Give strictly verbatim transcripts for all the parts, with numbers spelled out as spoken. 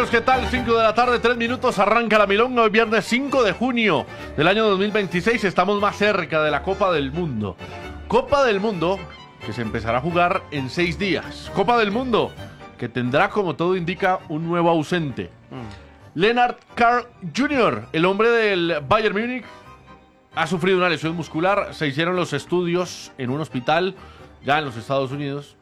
amigos, ¿qué tal? cinco de la tarde, tres minutos, arranca la milonga. Hoy viernes cinco de junio del año dos mil veintiséis. Estamos más cerca de la Copa del Mundo. Copa del Mundo que se empezará a jugar en seis días. Copa del Mundo que tendrá, como todo indica, un nuevo ausente. Mm. Lennart Carl junior, el hombre del Bayern Múnich, ha sufrido una lesión muscular. Se hicieron los estudios en un hospital ya en los Estados Unidos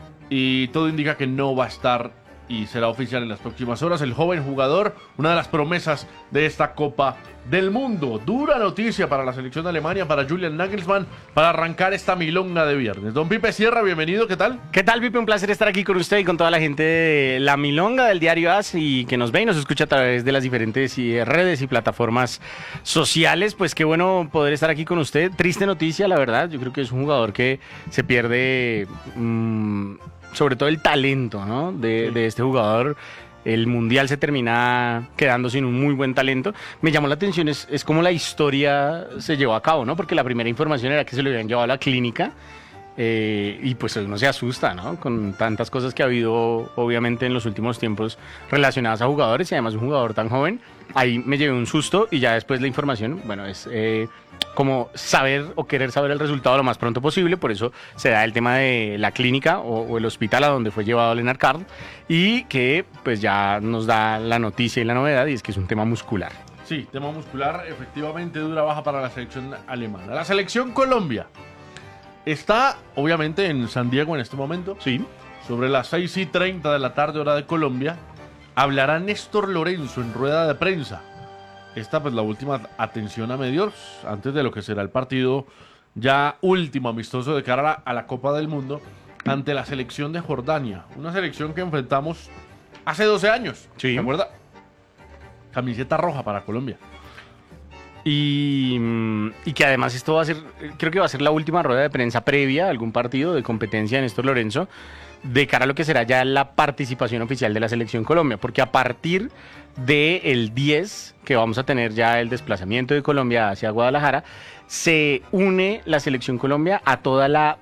y todo indica que no va a estar y será oficial en las próximas horas. El joven jugador, una de las promesas de esta Copa del Mundo. Dura noticia para la selección de Alemania, para Julian Nagelsmann, para arrancar esta milonga de viernes. Don Pipe Sierra, bienvenido, ¿qué tal? ¿Qué tal, Pipe? Un placer estar aquí con usted y con toda la gente de la milonga del diario A S y que nos ve y nos escucha a través de las diferentes redes y plataformas sociales. Pues qué bueno poder estar aquí con usted. Triste noticia, la verdad. Yo creo que es un jugador que se pierde... Mmm, sobre todo el talento, ¿no? de, sí. de este jugador. El Mundial se termina quedando sin un muy buen talento. Me llamó la atención es, es cómo la historia se llevó a cabo, ¿no? Porque la primera información era que se lo habían llevado a la clínica eh, y pues uno se asusta, ¿no? Con tantas cosas que ha habido, obviamente, en los últimos tiempos relacionadas a jugadores y además un jugador tan joven. Ahí me llevé un susto y ya después la información, bueno, es... Eh, como saber o querer saber el resultado lo más pronto posible, por eso se da el tema de la clínica o, o el hospital a donde fue llevado Lennart Carl y que pues ya nos da la noticia y la novedad y es que es un tema muscular. Sí, tema muscular, efectivamente dura baja para la selección alemana. La selección Colombia está obviamente en San Diego en este momento. Sí. Sobre las seis y treinta de la tarde hora de Colombia hablará Néstor Lorenzo en rueda de prensa. Esta pues la última atención a medios antes de lo que será el partido ya último amistoso de cara a la, a la Copa del Mundo ante la selección de Jordania, una selección que enfrentamos hace doce años, sí. ¿se acuerda? Camiseta roja para Colombia. Y, y que además esto va a ser, creo que va a ser la última rueda de prensa previa a algún partido de competencia de Néstor Lorenzo de cara a lo que será ya la participación oficial de la selección Colombia, porque a partir del diez, que vamos a tener ya el desplazamiento de Colombia hacia Guadalajara, se une la selección Colombia a toda la,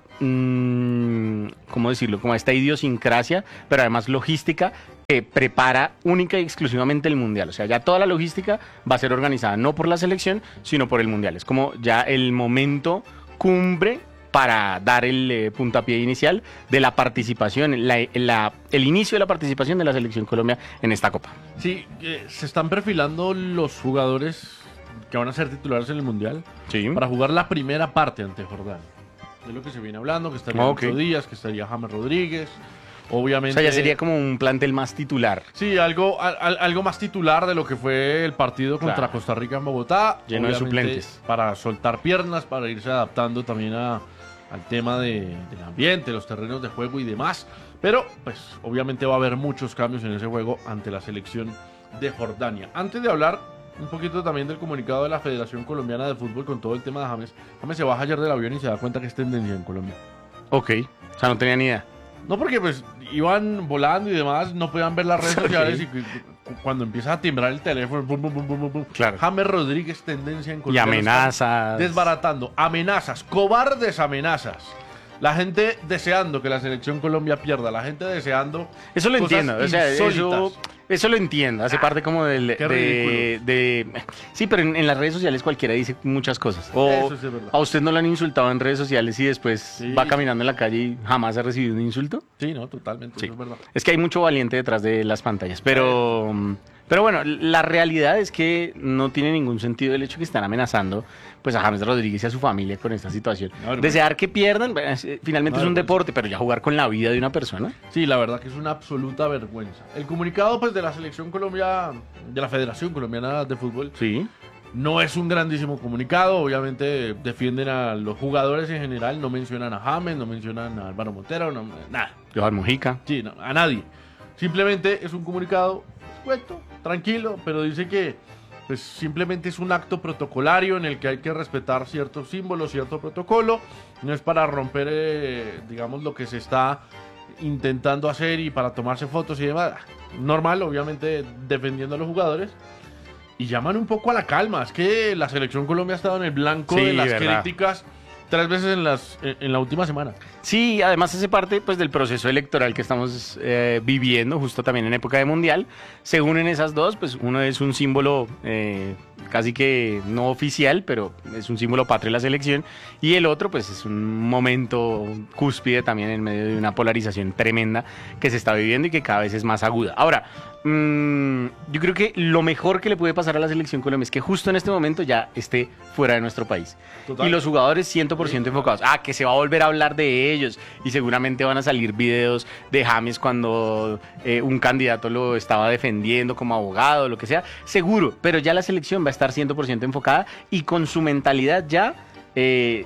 mmm, ¿cómo decirlo?, como a esta idiosincrasia, pero además logística, que prepara única y exclusivamente el Mundial. O sea, ya toda la logística va a ser organizada no por la selección, sino por el Mundial. Es como ya el momento cumbre para dar el eh, puntapié inicial de la participación, la, la, el inicio de la participación de la selección Colombia en esta Copa. Sí, eh, se están perfilando los jugadores que van a ser titulares en el Mundial, sí, para jugar la primera parte ante Jordania. De lo que se viene hablando, que estaría okay. Ocho Díaz, que estaría James Rodríguez, obviamente. O sea, ya sería como un plantel más titular. Sí, algo, al, algo más titular de lo que fue el partido contra claro. Costa Rica en Bogotá. Lleno de suplentes. Para soltar piernas, para irse adaptando también a... al tema de, del ambiente, los terrenos de juego y demás, pero pues obviamente va a haber muchos cambios en ese juego ante la selección de Jordania. Antes de hablar un poquito también del comunicado de la Federación Colombiana de Fútbol con todo el tema de James, James se baja ayer del avión y se da cuenta que es tendencia en Colombia. Ok, o sea, no tenía ni idea. No, porque pues iban volando y demás, no podían ver las redes sociales y cuando empieza a timbrar el teléfono, bum, bum, bum, bum, bum, claro. James Rodríguez, tendencia en Colombia. Y amenazas. Desbaratando, amenazas, cobardes amenazas. La gente deseando que la selección Colombia pierda, la gente deseando. Eso lo entiendo, o sea, eso, eso lo entiendo, hace ah, parte como del, de, de. Sí, pero en, en las redes sociales cualquiera dice muchas cosas. O eso sí es verdad. ¿A usted no lo han insultado en redes sociales y después sí. va caminando en la calle y jamás ha recibido un insulto? Sí, no, totalmente, sí. Eso es verdad. Es que hay mucho valiente detrás de las pantallas, pero. Eh. Pero bueno, la realidad es que no tiene ningún sentido el hecho que están amenazando pues a James Rodríguez y a su familia con esta situación. No, Desear que pierdan, finalmente no, es un deporte, pero ya jugar con la vida de una persona. Sí, la verdad que es una absoluta vergüenza. El comunicado pues de la selección Colombia, de la Federación Colombiana de Fútbol, sí, no es un grandísimo comunicado. Obviamente defienden a los jugadores en general, no mencionan a James, no mencionan a Álvaro Montero, no, nada. Johan Mojica. Sí, no, a nadie. Simplemente es un comunicado escueto, tranquilo, pero dice que pues simplemente es un acto protocolario en el que hay que respetar ciertos símbolos, cierto protocolo. No es para romper, eh, digamos, lo que se está intentando hacer y para tomarse fotos y demás. Normal, obviamente, defendiendo a los jugadores. Y llaman un poco a la calma. Es que la selección Colombia ha estado en el blanco sí, de las verdad. críticas tres veces en, las, en, en la última semana. Sí, además hace parte pues del proceso electoral que estamos eh, viviendo, justo también en época de mundial. Se unen esas dos, pues uno es un símbolo eh, casi que no oficial, pero es un símbolo patrio de la selección, y el otro pues es un momento cúspide también en medio de una polarización tremenda que se está viviendo y que cada vez es más aguda. Ahora, mmm, yo creo que lo mejor que le puede pasar a la selección Colombia es que justo en este momento ya esté fuera de nuestro país. Total. Y los jugadores cien por ciento enfocados. Ah, que se va a volver a hablar de ellos y seguramente van a salir videos de James cuando eh, un candidato lo estaba defendiendo como abogado, lo que sea, seguro, pero ya la selección va a estar cien por ciento enfocada y con su mentalidad ya, eh,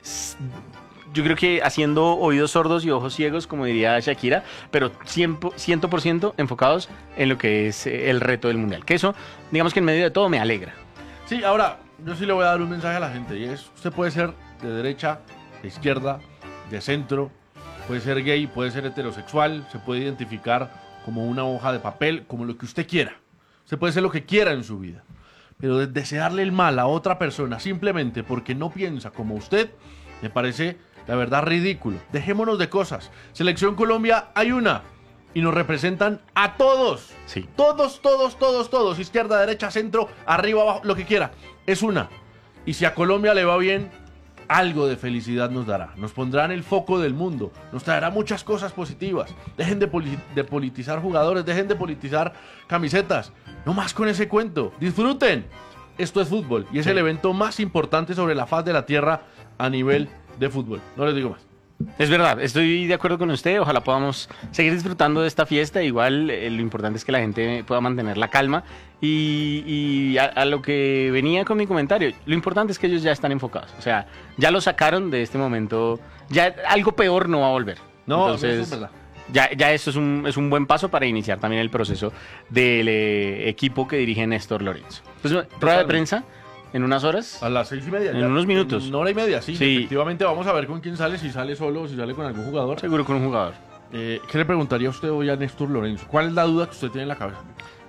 yo creo que haciendo oídos sordos y ojos ciegos, como diría Shakira, pero cien por ciento enfocados en lo que es el reto del Mundial, que eso, digamos que en medio de todo me alegra. Sí, ahora, yo sí le voy a dar un mensaje a la gente, y es, usted puede ser de derecha, de izquierda, de centro, puede ser gay, puede ser heterosexual, se puede identificar como una hoja de papel, como lo que usted quiera. Usted puede ser lo que quiera en su vida. Pero de desearle el mal a otra persona simplemente porque no piensa como usted, me parece, la verdad, ridículo. Dejémonos de cosas. Selección Colombia hay una y nos representan a todos. Sí. Todos, todos, todos, todos. Izquierda, derecha, centro, arriba, abajo, lo que quiera. Es una. Y si a Colombia le va bien, algo de felicidad nos dará, nos pondrá en el foco del mundo, nos traerá muchas cosas positivas. Dejen de, poli- de politizar jugadores, dejen de politizar camisetas, no más con ese cuento, disfruten. Esto es fútbol y es sí. el evento más importante sobre la faz de la tierra a nivel de fútbol, no les digo más. Es verdad, estoy de acuerdo con usted, ojalá podamos seguir disfrutando de esta fiesta, igual eh, lo importante es que la gente pueda mantener la calma y, y a, a lo que venía con mi comentario, lo importante es que ellos ya están enfocados, o sea, ya lo sacaron de este momento, ya algo peor no va a volver. No, entonces, eso es verdad. Ya, ya esto es un, es un buen paso para iniciar también el proceso del eh, equipo que dirige Néstor Lorenzo. Pues, rueda de prensa. ¿En unas horas? A las seis y media. En ya, unos minutos. En una hora y media, sí, sí. Efectivamente, vamos a ver con quién sale, si sale solo o si sale con algún jugador. Seguro con un jugador. Eh, ¿Qué le preguntaría a usted hoy a Néstor Lorenzo? ¿Cuál es la duda que usted tiene en la cabeza?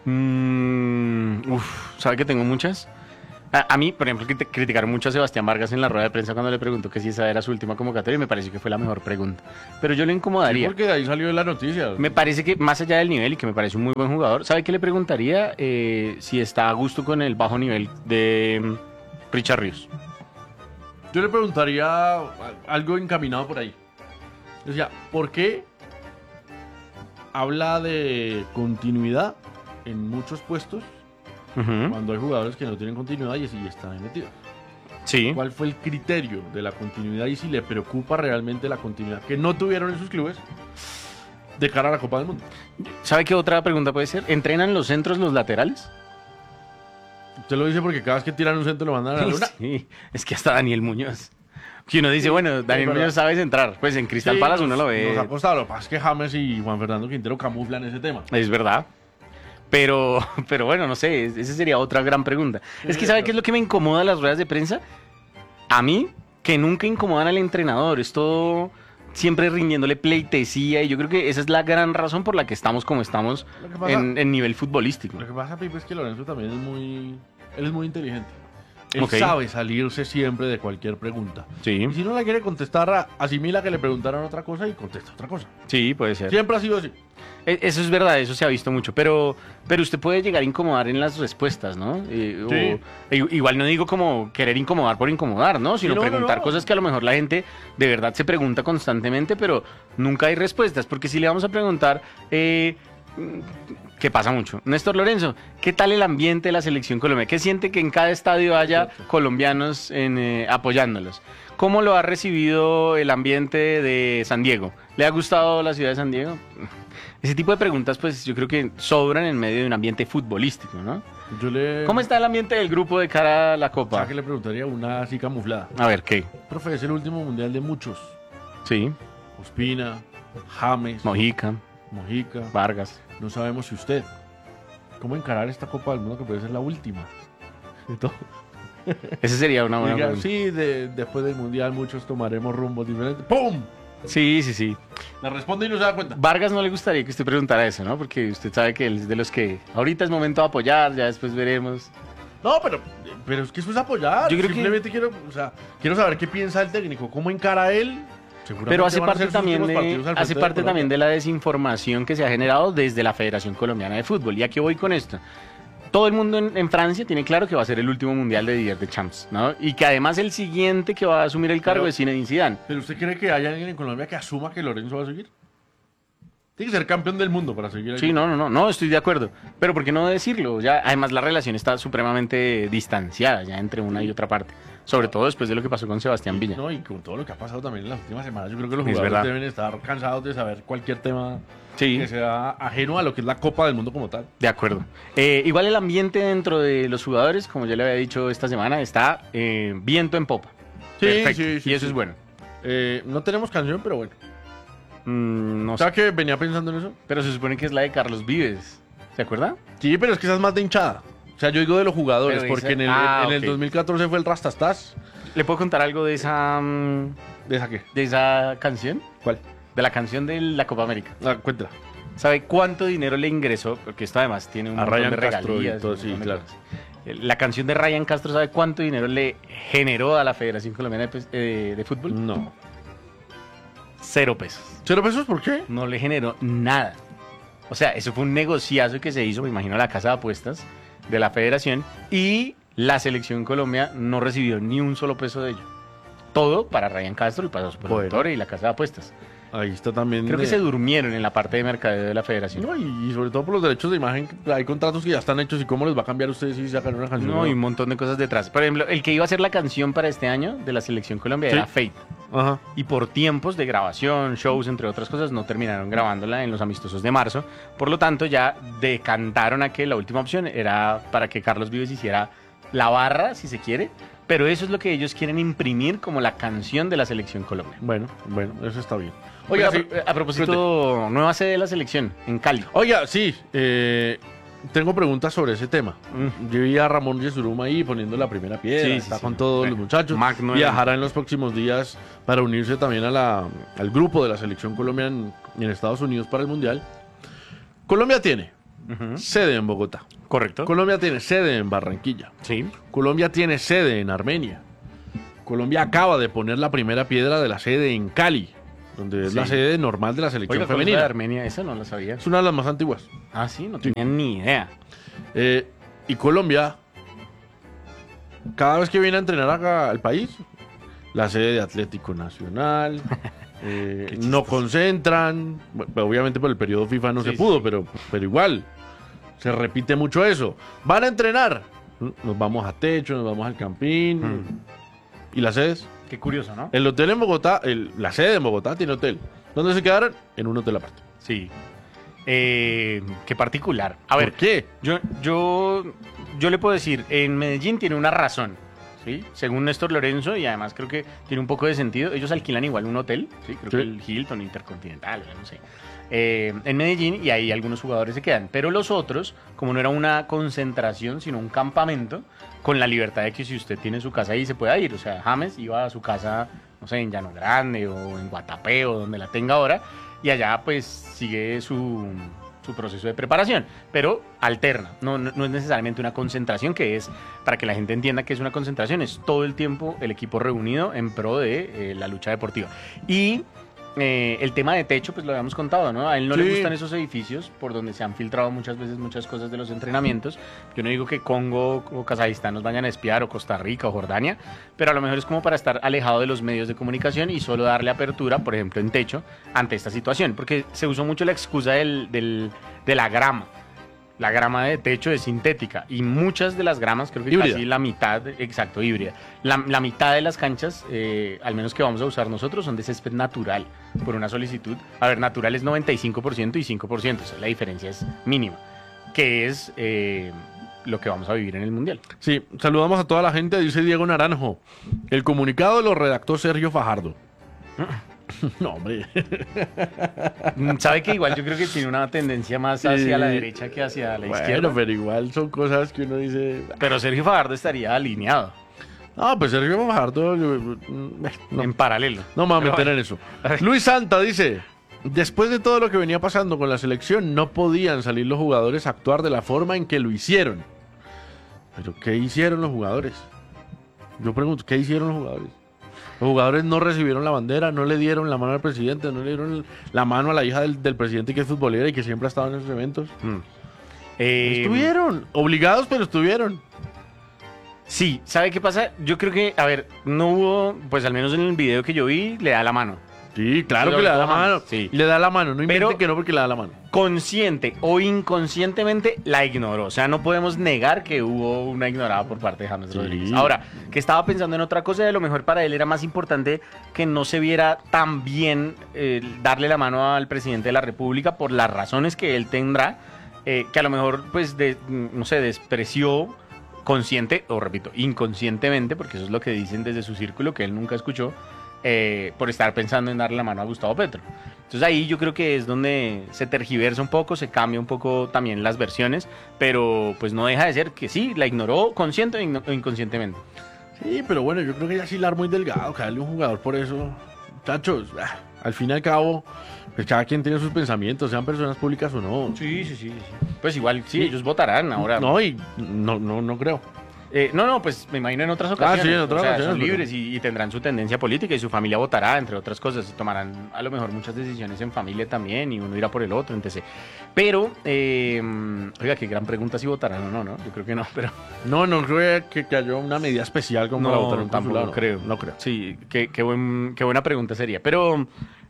Mm, uf, ¿sabe que tengo muchas? A, a mí, por ejemplo, que criticaron mucho a Sebastián Vargas en la rueda de prensa cuando le preguntó que si esa era su última convocatoria y me pareció que fue la mejor pregunta. Pero yo le incomodaría. Sí, porque de ahí salió la noticia. Me parece que más allá del nivel y que me parece un muy buen jugador, ¿sabe qué le preguntaría? Eh, si está a gusto con el bajo nivel de Richard Ríos. Yo le preguntaría algo encaminado por ahí. Decía, ¿por qué habla de continuidad en muchos puestos uh-huh. cuando hay jugadores que no tienen continuidad y así están metidos? Sí. ¿Cuál fue el criterio de la continuidad y si le preocupa realmente la continuidad que no tuvieron en sus clubes de cara a la Copa del Mundo? ¿Sabe qué otra pregunta puede ser? ¿Entrenan los centros los laterales? Usted lo dice porque cada vez que tiran un centro lo mandan a la luna. Sí, es que hasta Daniel Muñoz. Que uno dice, sí, bueno, Daniel Muñoz sabe centrar. Pues en Crystal sí, Palace uno lo ve. Nos ha costado. Lo que pasa es que James y Juan Fernando Quintero camuflan ese tema. Es verdad. Pero, pero bueno, no sé, esa sería otra gran pregunta. Sí, es que ¿sabe qué es lo que me incomoda de las ruedas de prensa? A mí, que nunca incomodan al entrenador. Es todo siempre rindiéndole pleitesía y yo creo que esa es la gran razón por la que estamos como estamos pasa, en, en nivel futbolístico. Lo que pasa, Pipe, es que Lorenzo también es muy... Él es muy inteligente. Él okay. sabe salirse siempre de cualquier pregunta. Sí. Y si no la quiere contestar, asimila que le preguntaron otra cosa y contesta otra cosa. Sí, puede ser. Siempre ha sido así. Eso es verdad, eso se ha visto mucho, pero, pero usted puede llegar a incomodar en las respuestas, ¿no? Eh, sí. o, igual no digo como querer incomodar por incomodar, ¿no? Sino sí, no, preguntar no, no. cosas que a lo mejor la gente de verdad se pregunta constantemente, pero nunca hay respuestas, porque si le vamos a preguntar... Eh, que pasa mucho. Néstor Lorenzo, ¿qué tal el ambiente de la selección Colombia? ¿Qué siente que en cada estadio haya colombianos en, eh, apoyándolos? ¿Cómo lo ha recibido el ambiente de San Diego? ¿Le ha gustado la ciudad de San Diego? Ese tipo de preguntas, pues yo creo que sobran en medio de un ambiente futbolístico, ¿no? Yo le... ¿Cómo está el ambiente del grupo de cara a la Copa? ¿Sabes que le preguntaría una así camuflada? A ver, ¿qué? Profe, es el último mundial de muchos. Sí. Ospina, James, Mojica, Mojica, Vargas. No sabemos si usted, ¿cómo encarar esta Copa del Mundo que puede ser la última de todo? Esa sería una buena pregunta. Sí, de, después del Mundial muchos tomaremos rumbos diferentes. ¡Pum! Sí, sí, sí. Le responde y no se da cuenta. Vargas no le gustaría que usted preguntara eso, ¿no? Porque usted sabe que él es de los que ahorita es momento de apoyar, ya después veremos. No, pero, pero es que eso es apoyar. Yo creo que- Simplemente quiero, o sea, quiero saber qué piensa el técnico, cómo encara él. Seguramente Pero hace van a parte ser sus también últimos de, partidos al hace frente parte Colombia. también de la desinformación que se ha generado desde la Federación Colombiana de Fútbol. ¿Y a qué voy con esto? Todo el mundo en, en Francia tiene claro que va a ser el último mundial de Didier Deschamps, ¿no? Y que además el siguiente que va a asumir el cargo Pero- es Zinedine Zidane. ¿Pero usted cree que hay alguien en Colombia que asuma que Lorenzo va a seguir? Tiene que ser campeón del mundo para seguir ahí. Sí, no, no, no, no, estoy de acuerdo. Pero ¿por qué no decirlo? Ya, además la relación está supremamente distanciada ya entre una y otra parte. Sobre todo después de lo que pasó con Sebastián Villa. No, y con todo lo que ha pasado también en las últimas semanas, yo creo que los Es jugadores verdad. deben estar cansados de saber cualquier tema Sí. que sea ajeno a lo que es la Copa del Mundo como tal. De acuerdo. Eh, igual el ambiente dentro de los jugadores, como ya le había dicho esta semana, está eh, viento en popa. Sí, Perfecto. sí, sí, Y eso sí. es bueno. Eh, no tenemos canción, pero bueno. Mm, no sé. ¿Sabes que venía pensando en eso? Pero se supone que es la de Carlos Vives. ¿Se acuerda? Sí, pero es que esa es más de hinchada. O sea, yo digo de los jugadores, Pero porque esa- en el, ah, en el ok. dos mil catorce fue el Rastastas. ¿Le puedo contar algo de esa mm, ¿De esa qué? de esa canción? ¿Cuál? De la canción de la Copa América. Ah, cuéntala. ¿Sabe cuánto dinero le ingresó? Porque esto además tiene un A montón Ryan de Castro y regalías. todo, un sí, montón de claro. cosas. Eh, La canción de Ryan Castro, ¿sabe cuánto dinero le generó a la Federación Colombiana de, Pes- eh, de Fútbol? No. Cero pesos. ¿Cero pesos por qué? No le generó nada. O sea, eso fue un negociazo que se hizo, me imagino, a la casa de apuestas de la Federación y la Selección Colombia no recibió ni un solo peso de ello. Todo para Ryan Castro y para los Bueno. productores y la casa de apuestas. Ahí está también. Creo que de- se durmieron en la parte de mercadeo de la Federación. No, y, y sobre todo por los derechos de imagen, hay contratos que ya están hechos y cómo les va a cambiar a ustedes si sacan una canción. No, y un montón de cosas detrás. Por ejemplo, el que iba a hacer la canción para este año de la Selección Colombia Sí. era Fate. Ajá. Y por tiempos de grabación, shows, entre otras cosas, no terminaron grabándola en los amistosos de marzo. Por lo tanto, ya decantaron a que la última opción era para que Carlos Vives hiciera la barra, si se quiere. Pero eso es lo que ellos quieren imprimir como la canción de la Selección Colombia. Bueno, bueno, eso está bien. Oiga, Oiga, sí, a, a propósito, nueva sede de la selección en Cali. Oiga, sí, eh, tengo preguntas sobre ese tema. Mm. Yo vi a Ramón Yesuruma ahí poniendo la primera piedra, Sí, sí, está sí. con todos Bueno, los muchachos. Magno Viajará en los próximos días para unirse también a la, al grupo de la selección colombiana en, en Estados Unidos para el Mundial. Colombia tiene Ujú. sede en Bogotá. Correcto. Colombia tiene sede en Barranquilla. Sí. Colombia tiene sede en Armenia. Colombia acaba de poner la primera piedra de la sede en Cali, donde es Sí. la sede normal de la selección Oiga, ¿cuál es la femenina. de Armenia? Esa no la sabía. Es una de las más antiguas. Ah, sí, no tenía ni idea. Eh, y Colombia, cada vez que viene a entrenar acá al país, la sede de Atlético Nacional, eh, Qué no chistoso. concentran, bueno, obviamente por el periodo FIFA no Sí, se pudo, sí. pero, pero igual, se repite mucho eso. Van a entrenar, nos vamos a Techo, nos vamos al Campín, Mm. y las sedes. Qué curioso, ¿no? El hotel en Bogotá, el- la sede en Bogotá tiene hotel. ¿Dónde se quedaron? En un hotel aparte. Sí. Eh, qué particular. A ¿Por ver, qué? yo, yo, yo le puedo decir, en Medellín tiene una razón, ¿sí? Según Néstor Lorenzo, y además creo que tiene un poco de sentido, ellos alquilan igual un hotel, ¿sí? Creo Sí. que el Hilton Intercontinental, ya no sé. eh, en Medellín, y ahí algunos jugadores se quedan. Pero los otros, como no era una concentración, sino un campamento, con la libertad de que si usted tiene su casa ahí se pueda ir. O sea, James iba a su casa, no sé, en Llano Grande o en Guatapé o donde la tenga ahora, y allá pues sigue su, su proceso de preparación, pero alterna, no, no, no es necesariamente una concentración, que es, para que la gente entienda que es una concentración, es todo el tiempo el equipo reunido en pro de eh, la lucha deportiva. Y eh, el tema de techo, pues lo habíamos contado, ¿no? A él no Sí. le gustan esos edificios por donde se han filtrado muchas veces muchas cosas de los entrenamientos. Yo no digo que Congo o Kazajistán nos vayan a espiar, o Costa Rica o Jordania, pero a lo mejor es como para estar alejado de los medios de comunicación y solo darle apertura, por ejemplo, en techo, ante esta situación, porque se usó mucho la excusa del, del- de la grama. La grama de techo es sintética y muchas de las gramas, creo que Híbrida. casi la mitad, exacto, híbrida. La, la mitad de las canchas, eh, al menos que vamos a usar nosotros, son de césped natural, por una solicitud. A ver, natural es noventa y cinco por ciento y cinco por ciento, o sea, la diferencia es mínima, que es eh, lo que vamos a vivir en el Mundial. Sí, saludamos a toda la gente, dice Diego Naranjo. El comunicado lo redactó Sergio Fajardo. No, hombre. Mm, Sabe que igual yo creo que tiene una tendencia más Sí. hacia la derecha que hacia la Bueno, izquierda. pero igual son cosas que uno dice. Pero Sergio Fajardo estaría alineado, No, pues Sergio Fajardo. eh, No, en paralelo. no me voy a Pero meter bueno. en eso. Luis Santa dice: después de todo lo que venía pasando con la selección, no podían salir los jugadores a actuar de la forma en que lo hicieron. Pero ¿qué hicieron los jugadores? Yo pregunto, ¿qué hicieron los jugadores? Los jugadores no recibieron la bandera, no le dieron la mano al presidente, no le dieron la mano a la hija del, del presidente que es futbolera y que siempre ha estado en esos eventos. Mm. Eh, Estuvieron, obligados, pero estuvieron. Sí, ¿sabe qué pasa? Yo creo que, a ver, no hubo, pues al menos en el video que yo vi, le da la mano. Sí, claro Pero que le da la toma, mano. sí. Le da la mano, no invente Pero- que no porque le da la mano. Consciente o inconscientemente la ignoró. O sea, no podemos negar que hubo una ignorada por parte de James Sí. Rodríguez. Ahora, que estaba pensando en otra cosa, de lo mejor para él era más importante que no se viera tan bien eh, darle la mano al presidente de la República por las razones que él tendrá, eh, que a lo mejor, pues, de, no sé, despreció consciente, o repito, inconscientemente, porque eso es lo que dicen desde su círculo, que él nunca escuchó, eh, por estar pensando en darle la mano a Gustavo Petro. Entonces ahí yo creo que es donde se tergiversa un poco, se cambia un poco también las versiones, pero pues no deja de ser que sí, la ignoró consciente o igno- o inconscientemente. Sí, pero bueno, yo creo que ya sí la armó muy delgado, caerle un jugador por eso. Muchachos, ah, al fin y al cabo, pues cada quien tiene sus pensamientos, sean personas públicas o no. Sí, sí, sí. sí. Pues igual, sí, Sí. ellos votarán ahora. No, y no, no, no creo. Eh, no, no, pues me imagino en otras ocasiones. sí, en otras O sea, ocasiones, son pero- libres y, y tendrán su tendencia política y su familia votará, entre otras cosas, y tomarán a lo mejor muchas decisiones en familia también y uno irá por el otro, etcétera. Pero, eh, oiga, qué gran pregunta si votarán o no, ¿no? Yo creo que no, pero... No, no creo que, que haya una medida especial como para votar en un tampoco consulado. creo. No creo. Sí, qué, qué, buen, qué buena pregunta sería. Pero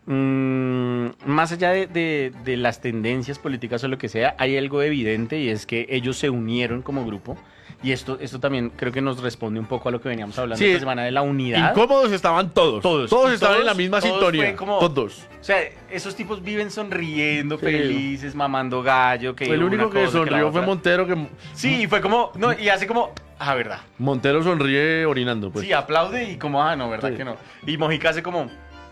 mm, más allá de, de- de las tendencias políticas o lo que sea, hay algo evidente y es que ellos se unieron como grupo. Y esto, esto también creo que nos responde un poco a lo que veníamos hablando Sí. esta semana de la unidad. Incómodos estaban todos. Todos. Todos Y estaban en todos- la misma todos sintonía. fue como- Todos. O sea, esos tipos viven sonriendo, Sí. felices, mamando gallo. Que El una único que cosa, la sonrió fue otra. Montero, que Sí, fue como, no, y hace como, ah, verdad. Montero sonríe orinando, pues. Sí, aplaude y como, ah, no, ¿verdad Sí. que no? Y Mojica hace como...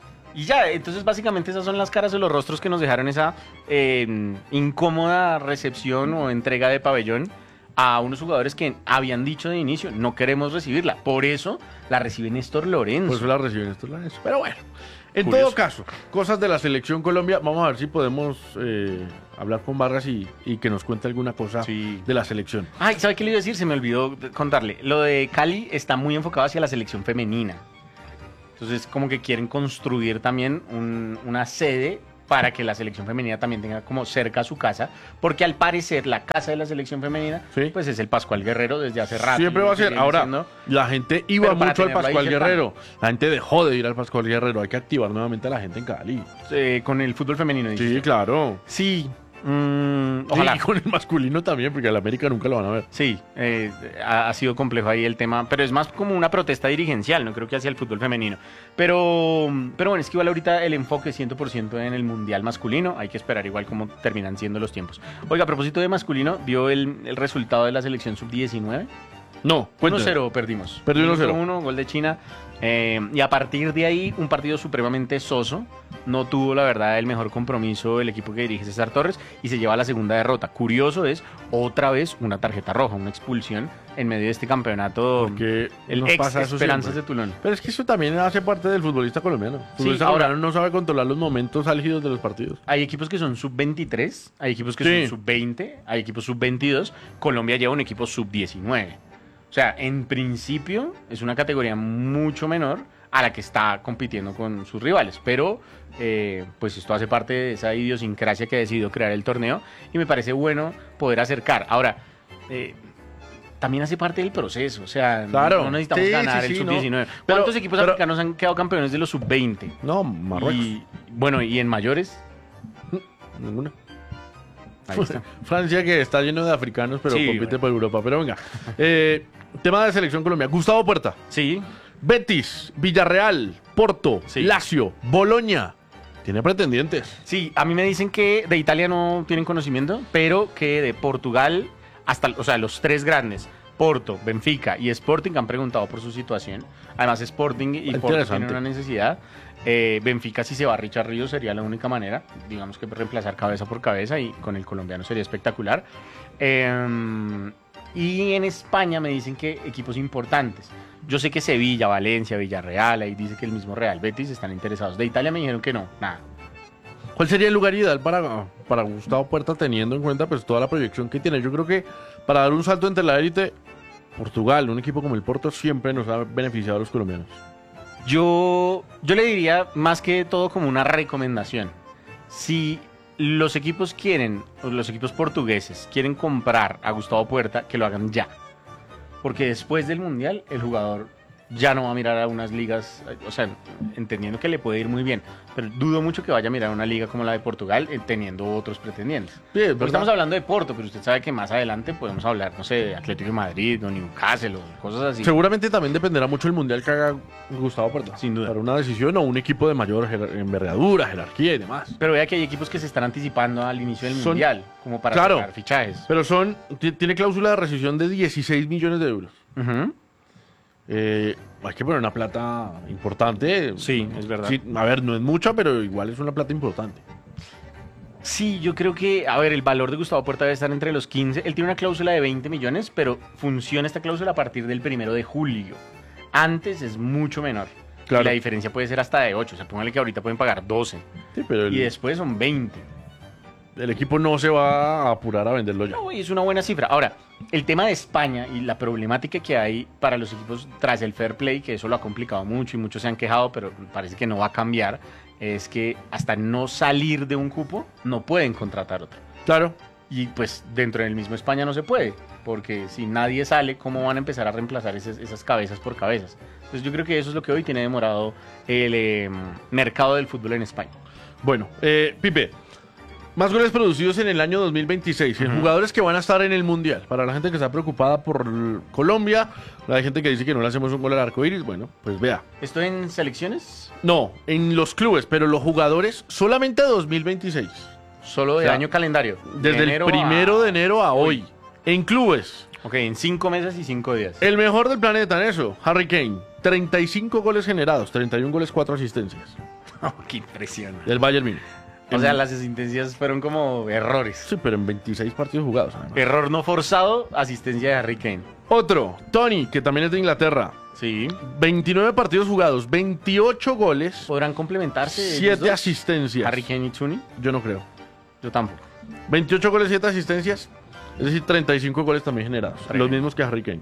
Y ya, entonces básicamente esas son las caras o los rostros que nos dejaron esa eh, incómoda recepción o entrega de pabellón a unos jugadores que habían dicho de inicio, no queremos recibirla. Por eso la recibe Néstor Lorenzo. Por eso la reciben estos lanes. Pero bueno, en Curioso. todo caso, cosas de la selección Colombia. Vamos a ver si podemos eh, hablar con Vargas y, y que nos cuente alguna cosa Sí. de la selección. Ay, ¿sabe qué le iba a decir? Se me olvidó contarle. Lo de Cali está muy enfocado hacia la selección femenina. Entonces, como que quieren construir también un- una sede para que la selección femenina también tenga como cerca a su casa, porque al parecer la casa de la selección femenina, Sí. pues es el Pascual Guerrero desde hace rato. Siempre va a ser. Sigue Ahora, siendo. la gente iba Pero para mucho al tenerlo ahí Pascual cercano. Guerrero. La gente dejó de ir al Pascual Guerrero. Hay que activar nuevamente a la gente en Cali. Eh, con el fútbol femenino. dice Sí, usted. claro. Sí. mm, Sí, ojalá. y con el masculino también, porque al América nunca lo van a ver. Sí, eh, ha, ha sido complejo ahí el tema, pero es más como una protesta dirigencial, no creo que hacia el fútbol femenino. Pero, pero bueno, es que igual ahorita el enfoque es cien por ciento en el mundial masculino, hay que esperar igual cómo terminan siendo los tiempos. Oiga, a propósito de masculino, ¿vio el, el resultado de la selección sub diecinueve? No, uno cuéntame. cero perdimos. Perdió uno cero. uno, gol de China. Eh, y a partir de ahí, un partido supremamente soso. No tuvo, la verdad, el mejor compromiso el equipo que dirige César Torres y se lleva la segunda derrota. Curioso es, otra vez, una tarjeta roja, una expulsión en medio de este campeonato. Porque El nos ex pasa eso Esperanzas siempre. de Tulón. Pero es que eso también hace parte del futbolista colombiano. El Sí, futbolista ahora- colombiano no sabe controlar los momentos álgidos de los partidos. Hay equipos que son sub veintitrés, hay equipos que Sí. son sub veinte, hay equipos sub veintidós. Colombia lleva un equipo sub diecinueve. O sea, en principio es una categoría mucho menor a la que está compitiendo con sus rivales. Pero, eh, pues esto hace parte de esa idiosincrasia que ha decidido crear el torneo y me parece bueno poder acercar. Ahora, eh, también hace parte del proceso. O sea, Claro. no necesitamos Sí, ganar sí, el sí, sub no. diecinueve. Pero- ¿Cuántos equipos pero- africanos han quedado campeones de los sub veinte? No, Marruecos. Y, bueno, y en mayores, Ninguna. ahí está. Francia, que está lleno de africanos, pero Sí, compite bueno. por Europa. Pero venga. Eh, tema de selección Colombia. Gustavo Puerta. Sí, Betis, Villarreal, Porto, Sí. Lazio, Boloña. Tiene pretendientes. sí, a mí me dicen que de Italia no tienen conocimiento, pero que de Portugal, hasta, o sea, los tres grandes, Porto, Benfica y Sporting, han preguntado por su situación. Además, Sporting y Porto Interesante. tienen una necesidad. Eh, Benfica, si se va Richard Ríos, sería la única manera, digamos que reemplazar cabeza por cabeza, y con el colombiano sería espectacular. Eh, y en España me dicen que equipos importantes. Yo sé que Sevilla, Valencia, Villarreal, ahí dice que el mismo Real Betis están interesados. De Italia me dijeron que no, nada. ¿Cuál sería el lugar ideal para, para Gustavo Puerta teniendo en cuenta pues toda la proyección que tiene? Yo creo que para dar un salto entre la élite Portugal, un equipo como el Porto siempre nos ha beneficiado a los colombianos. Yo, yo le diría más que todo como una recomendación. Si los equipos quieren, o los equipos portugueses quieren comprar a Gustavo Puerta, que lo hagan ya. Porque después del Mundial, el jugador ya no va a mirar a unas ligas, o sea, entendiendo que le puede ir muy bien, pero dudo mucho que vaya a mirar a una liga como la de Portugal, eh, teniendo otros pretendientes. Sí, es Porque verdad. estamos hablando de Porto, pero usted sabe que más adelante podemos hablar, no sé, de Atlético de Madrid o Newcastle o cosas así. Seguramente también dependerá mucho el mundial que haga Gustavo Puerta. Sin duda. Para una decisión o un equipo de mayor jerar- envergadura, jerarquía y demás. Pero vea que hay equipos que se están anticipando al inicio del Son- Mundial, como para Claro. sacar fichajes. Pero son, ti- tiene cláusula de rescisión de dieciséis millones de euros. Ujú. Eh, hay que poner una plata importante. Sí, es verdad. Sí, a ver, no es mucha, pero igual es una plata importante. Sí, yo creo que, a ver, el valor de Gustavo Puerta debe estar entre los quince. Él tiene una cláusula de veinte millones, pero funciona esta cláusula a partir del primero de julio. Antes es mucho menor. Claro. Y la diferencia puede ser hasta de ocho. O sea, póngale que ahorita pueden pagar doce. Sí, pero el, Y después son veinte. el equipo no se va a apurar a venderlo ya. No, y es una buena cifra. Ahora, el tema de España y la problemática que hay para los equipos tras el fair play, que eso lo ha complicado mucho y muchos se han quejado, pero parece que no va a cambiar, es que hasta no salir de un cupo no pueden contratar otro. Claro. Y pues dentro del mismo España no se puede, porque si nadie sale, ¿cómo van a empezar a reemplazar esas, esas cabezas por cabezas? Entonces yo creo que eso es lo que hoy tiene demorado el eh, mercado del fútbol en España. Bueno, eh, Pipe, más goles producidos en el año dos mil veintiséis. En Ujú. jugadores que van a estar en el Mundial. Para la gente que está preocupada por l- Colombia, hay gente que dice que no le hacemos un gol al arco iris. Bueno, pues vea. ¿Esto en selecciones? No, en los clubes, pero los jugadores solamente dos mil veintiséis. Solo de O sea, año calendario. Desde De el enero primero a- de enero a hoy. En clubes. Ok, en cinco meses y cinco días. El mejor del planeta en eso, Harry Kane. treinta y cinco goles generados, treinta y uno goles, cuatro asistencias. Oh, qué impresión. Del Bayern Múnich. O sea, En- las asistencias fueron como errores. Sí, pero en veintiséis partidos jugados, además. Error no forzado, asistencia de Harry Kane. Otro, Tony, que también es de Inglaterra. Sí. veintinueve partidos jugados, veintiocho goles, ¿Podrán complementarse? ellos siete dos? asistencias. Harry Kane y Tuni. Yo no creo. Yo tampoco. veintiocho goles, siete asistencias. Es decir, treinta y cinco goles también generados. Tremendo. Los mismos que Harry Kane.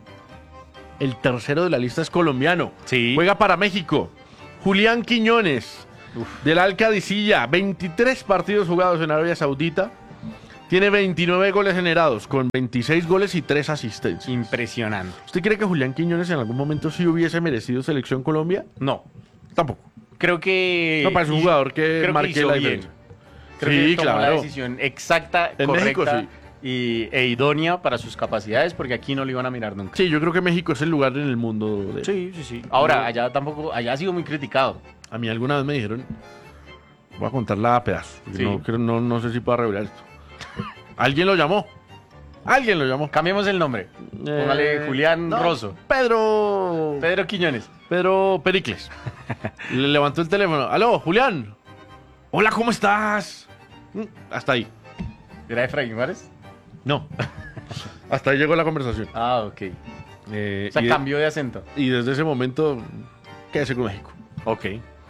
El tercero de la lista es colombiano. Sí. Juega para México. Julián Quiñones, Uf. del Al-Qadisiyah. veintitrés partidos jugados en Arabia Saudita. Tiene veintinueve goles generados, con veintiséis goles y tres asistencias. Impresionante. ¿Usted cree que Julián Quiñones en algún momento sí hubiese merecido selección Colombia? No. Tampoco. Creo que. No parece un jugador que creo marque hizo la bien. diferencia. Creo Sí, que tomó la claro. decisión exacta, En correcta México, sí. y, e idónea para sus capacidades, porque aquí no lo iban a mirar nunca. Sí, yo creo que México es el lugar en el mundo de... Sí, sí, sí. Ahora, allá tampoco, allá ha sido muy criticado. A mí alguna vez me dijeron, voy a contarla a pedazos, porque Sí. no, creo- no, no sé si puedo revelar esto. Alguien lo llamó. Alguien lo llamó. Cambiemos el nombre. Póngale Eh, Julián no, Rosso. Pedro... Pedro Quiñones. Pedro Pericles. Le levantó el teléfono. Aló, Julián. Hola, ¿cómo estás? Mm, Hasta ahí. ¿Era Efraín Juárez? No. Hasta ahí llegó la conversación. Ah, ok. Eh, O sea, y, de- cambió de acento. y desde ese momento, quédese con México. Ok.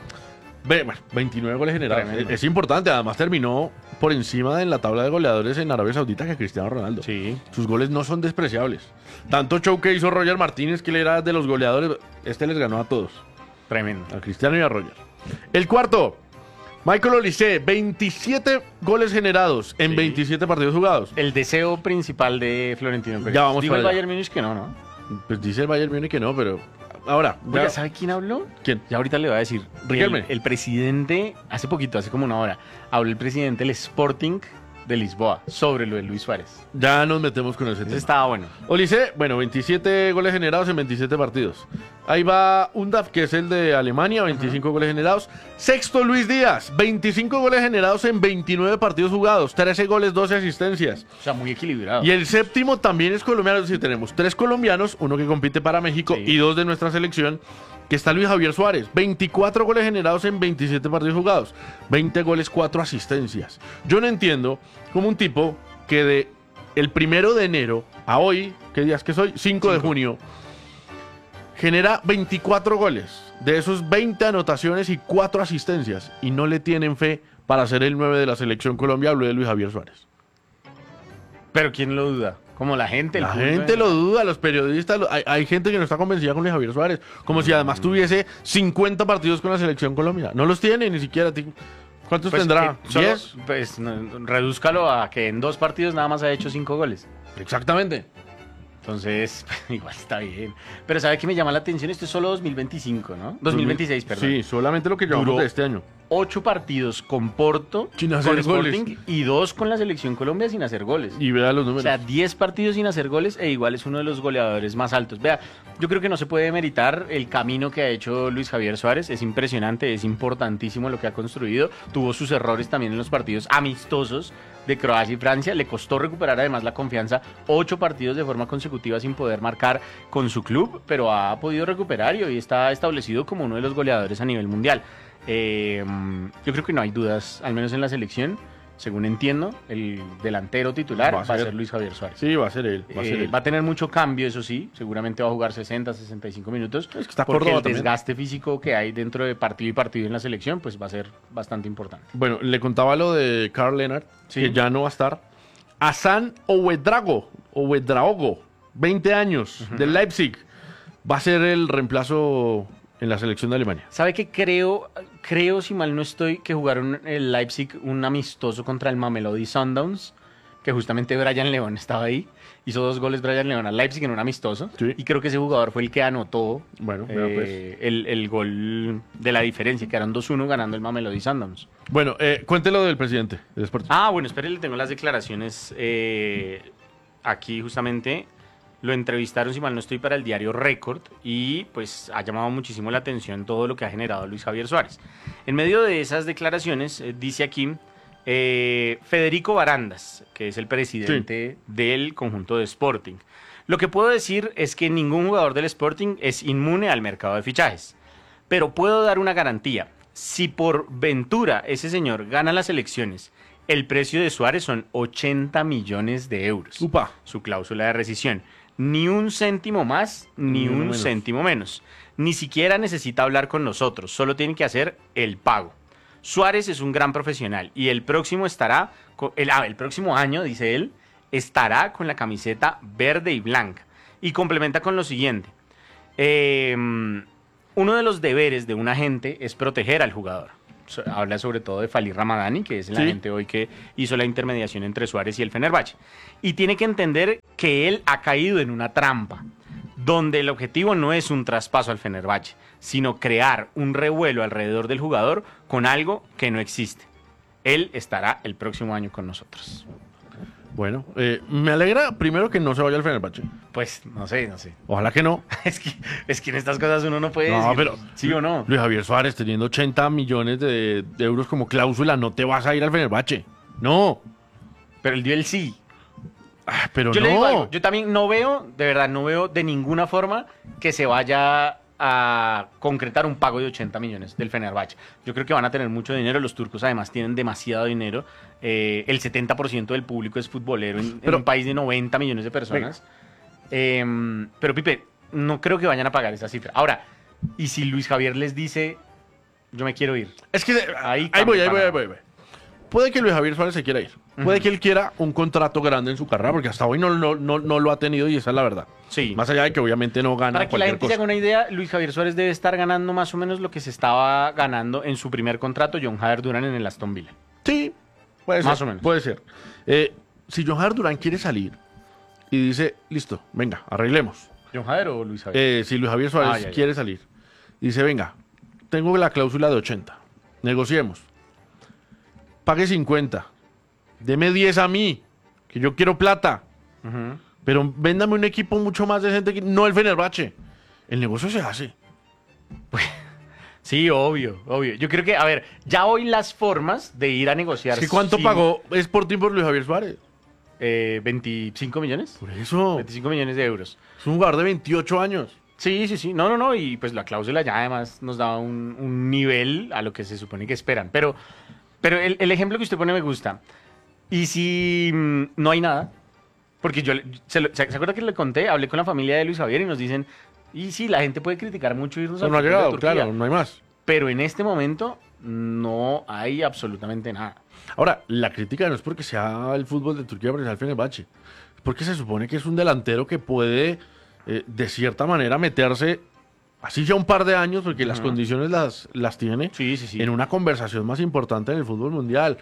Ve, bueno, veintinueve goles generados. Es, Tremendo. es importante, además terminó por encima en la tabla de goleadores en Arabia Saudita que Cristiano Ronaldo. Sí. Sus goles no son despreciables. Tanto show que hizo Roger Martínez, que él era de los goleadores, este les ganó a todos, Tremendo. a Cristiano y a Roger. El cuarto, Michael Olise, veintisiete goles generados en Sí. veintisiete partidos jugados. El deseo principal de Florentino Pérez. Ya vamos Dijo para el allá. Bayern Múnich que no, ¿no? Pues dice el Bayern Múnich que no, pero ahora, Oiga, ya- ¿sabe quién habló? ¿quién? Ya ahorita le voy a decir. Riquelme. El, el presidente, hace poquito, hace como una hora, habló el presidente del Sporting de Lisboa sobre lo de Luis Suárez. Ya nos metemos con ese Ese tema. estaba bueno. Olise, bueno, veintisiete goles generados en veintisiete partidos. Ahí va Undaf, que es el de Alemania, veinticinco goles generados. Sexto, Luis Díaz, veinticinco goles generados en veintinueve partidos jugados. trece goles, doce asistencias. O sea, muy equilibrado. Y el séptimo también es colombiano. Es decir, tenemos tres colombianos, uno que compite para México Sí. y dos de nuestra selección, que está Luis Javier Suárez. veinticuatro goles generados en veintisiete partidos jugados. veinte goles, cuatro asistencias. Yo no entiendo cómo un tipo que de el primero de enero a hoy, ¿qué días que soy? cinco de Cinco. junio, genera veinticuatro goles. De esos veinte anotaciones y cuatro asistencias. Y no le tienen fe para ser el nueve de la selección Colombia. Hablo de Luis Javier Suárez. Pero ¿quién lo duda? Como la gente. El La fútbol, gente eh. lo duda, los periodistas, lo- hay, hay gente que no está convencida con Luis Javier Suárez, como si además tuviese cincuenta partidos con la selección Colombia. No los tiene ni siquiera. ti- ¿Cuántos Pues, tendrá? eh, solo- ¿diez? Pues no, redúzcalo a que en dos partidos nada más ha hecho cinco goles. Exactamente. Entonces, igual está bien. Pero ¿sabe qué me llama la atención? Esto es solo dos mil veinticinco, ¿no? dos mil veintiséis, perdón. Sí, solamente lo que llevamos Duró de este año. Ocho partidos con Porto, Sin con hacer Sporting, goles. y dos con la Selección Colombia sin hacer goles. Y vea los O números. sea, diez partidos sin hacer goles e igual es uno de los goleadores más altos. Vea, yo creo que no se puede meritar el camino que ha hecho Luis Javier Suárez. Es impresionante, es importantísimo lo que ha construido. Tuvo sus errores también en los partidos amistosos de Croacia y Francia. Le costó recuperar además la confianza. Ocho partidos de forma consecutiva sin poder marcar con su club, pero ha podido recuperar y hoy está establecido como uno de los goleadores a nivel mundial. Eh, yo creo que no hay dudas, al menos en la selección. Según entiendo, el delantero titular va a ser, Luis Javier Suárez. Sí, va a ser él. Va a, ser Eh, él. va a tener mucho cambio, eso sí. Seguramente va a jugar sesenta, sesenta y cinco minutos. Es que está porque Córdoba el también. desgaste físico que hay dentro de partido y partido en la selección, pues va a ser bastante importante. Bueno, le contaba lo de Karl Lennart, Sí. que ya no va a estar. Hasan Ouedraogo, Ouedraogo, veinte años, del Leipzig, va a ser el reemplazo en la selección de Alemania. ¿Sabe que creo, creo, si mal no estoy, que jugaron el Leipzig un amistoso contra el Mamelodi Sundowns? Que justamente Brian León estaba ahí. Hizo dos goles Brian León al Leipzig en un amistoso. Sí. Y creo que ese jugador fue el que anotó Bueno, eh, vea pues. el, el gol de la diferencia, que eran dos uno ganando el Mamelodi Sundowns. Bueno, eh, cuéntelo del presidente del Sporting. Ah, bueno, espere, le tengo las declaraciones eh, aquí justamente. Lo entrevistaron, si mal no estoy, para el diario Récord y pues ha llamado muchísimo la atención todo lo que ha generado Luis Javier Suárez. En medio de esas declaraciones, eh, dice aquí eh, Federico Barandas, que es el presidente del conjunto de Sporting. Lo que puedo decir es que ningún jugador del Sporting es inmune al mercado de fichajes, pero puedo dar una garantía. Si por ventura ese señor gana las elecciones, el precio de Suárez son ochenta millones de euros. Upa. Su cláusula de rescisión. Ni un céntimo más, ni Ni uno un menos. céntimo menos. Ni siquiera necesita hablar con nosotros, solo tiene que hacer el pago. Suárez es un gran profesional y el próximo estará, co- el, ah, el próximo año, dice él, estará con la camiseta verde y blanca. Y complementa con lo siguiente. Eh, uno de los deberes de un agente es proteger al jugador. So- Habla sobre todo de Falí Ramadani, que es el Sí. agente hoy que hizo la intermediación entre Suárez y el Fenerbahce. Y tiene que entender que él ha caído en una trampa, donde el objetivo no es un traspaso al Fenerbahce, sino crear un revuelo alrededor del jugador con algo que no existe. Él estará el próximo año con nosotros. Bueno, eh, me alegra primero que no se vaya al Fenerbahce. Pues no sé, no sé. Ojalá que no. Es que, es que en estas cosas uno no puede No, decir pero sí o no. Luis Javier Suárez teniendo ochenta millones de, de euros como cláusula, no te vas a ir al Fenerbahce. No. Pero él dio el sí. Ah, pero Yo no. le digo algo, yo también no veo, de verdad, no veo de ninguna forma que se vaya a concretar un pago de ochenta millones del Fenerbahce. Yo creo que van a tener mucho dinero, los turcos además tienen demasiado dinero, eh, el setenta por ciento del público es futbolero en, en Pero- un país de noventa millones de personas. Eh, pero Pipe, no creo que vayan a pagar esa cifra. Ahora, ¿y si Luis Javier les dice, yo me quiero ir? Es que Ahí ahí, voy, ahí cambia voy, para- ahí voy, ahí voy. Puede que Luis Javier Suárez se quiera ir. Puede Ujú. que él quiera un contrato grande en su carrera, porque hasta hoy no, no, no, no lo ha tenido y esa es la verdad. Sí. Más allá de que obviamente no gana Para que la cualquier gente se cosa. haga una idea, Luis Javier Suárez debe estar ganando más o menos lo que se estaba ganando en su primer contrato John Jader Durán en el Aston Villa. Sí, puede ser. Más o menos. Puede ser. Eh, si John Javier Durán quiere salir y dice, listo, venga, arreglemos. ¿John Jader o Luis Javier? Eh, si Luis Javier Suárez Ah, ya, ya. quiere salir, dice, venga, tengo la cláusula de ochenta, negociemos. Pague cincuenta, deme diez a mí, que yo quiero plata, Ujú. pero véndame un equipo mucho más decente que no el Fenerbahce. El negocio se hace. Sí, obvio, obvio. Yo creo que, a ver, ya hoy las formas de ir a negociar. Es que ¿cuánto sin- pagó Sporting por Luis Javier Suárez? Eh, veinticinco millones. Por eso, veinticinco millones de euros. es un jugador de veintiocho años. Sí, sí, sí. No, no, no. Y pues la cláusula ya además nos da un, un nivel a lo que se supone que esperan. Pero, pero el, el ejemplo que usted pone me gusta. Y si mm, no hay nada, porque yo, le- se, lo- ¿se se acuerda que le conté? Hablé con la familia de Luis Javier y nos dicen, y sí, la gente puede criticar mucho irnos No, al no ha fútbol de llegado, Turquía, claro, no hay más. pero en este momento no hay absolutamente nada. Ahora, la crítica no es porque sea el fútbol de Turquía, porque sea el Fenerbahce. porque se supone que es un delantero que puede, eh, de cierta manera, meterse, así ya un par de años, porque las Ujú. condiciones las, las tiene, Sí, sí, sí. en una conversación más importante en el fútbol mundial.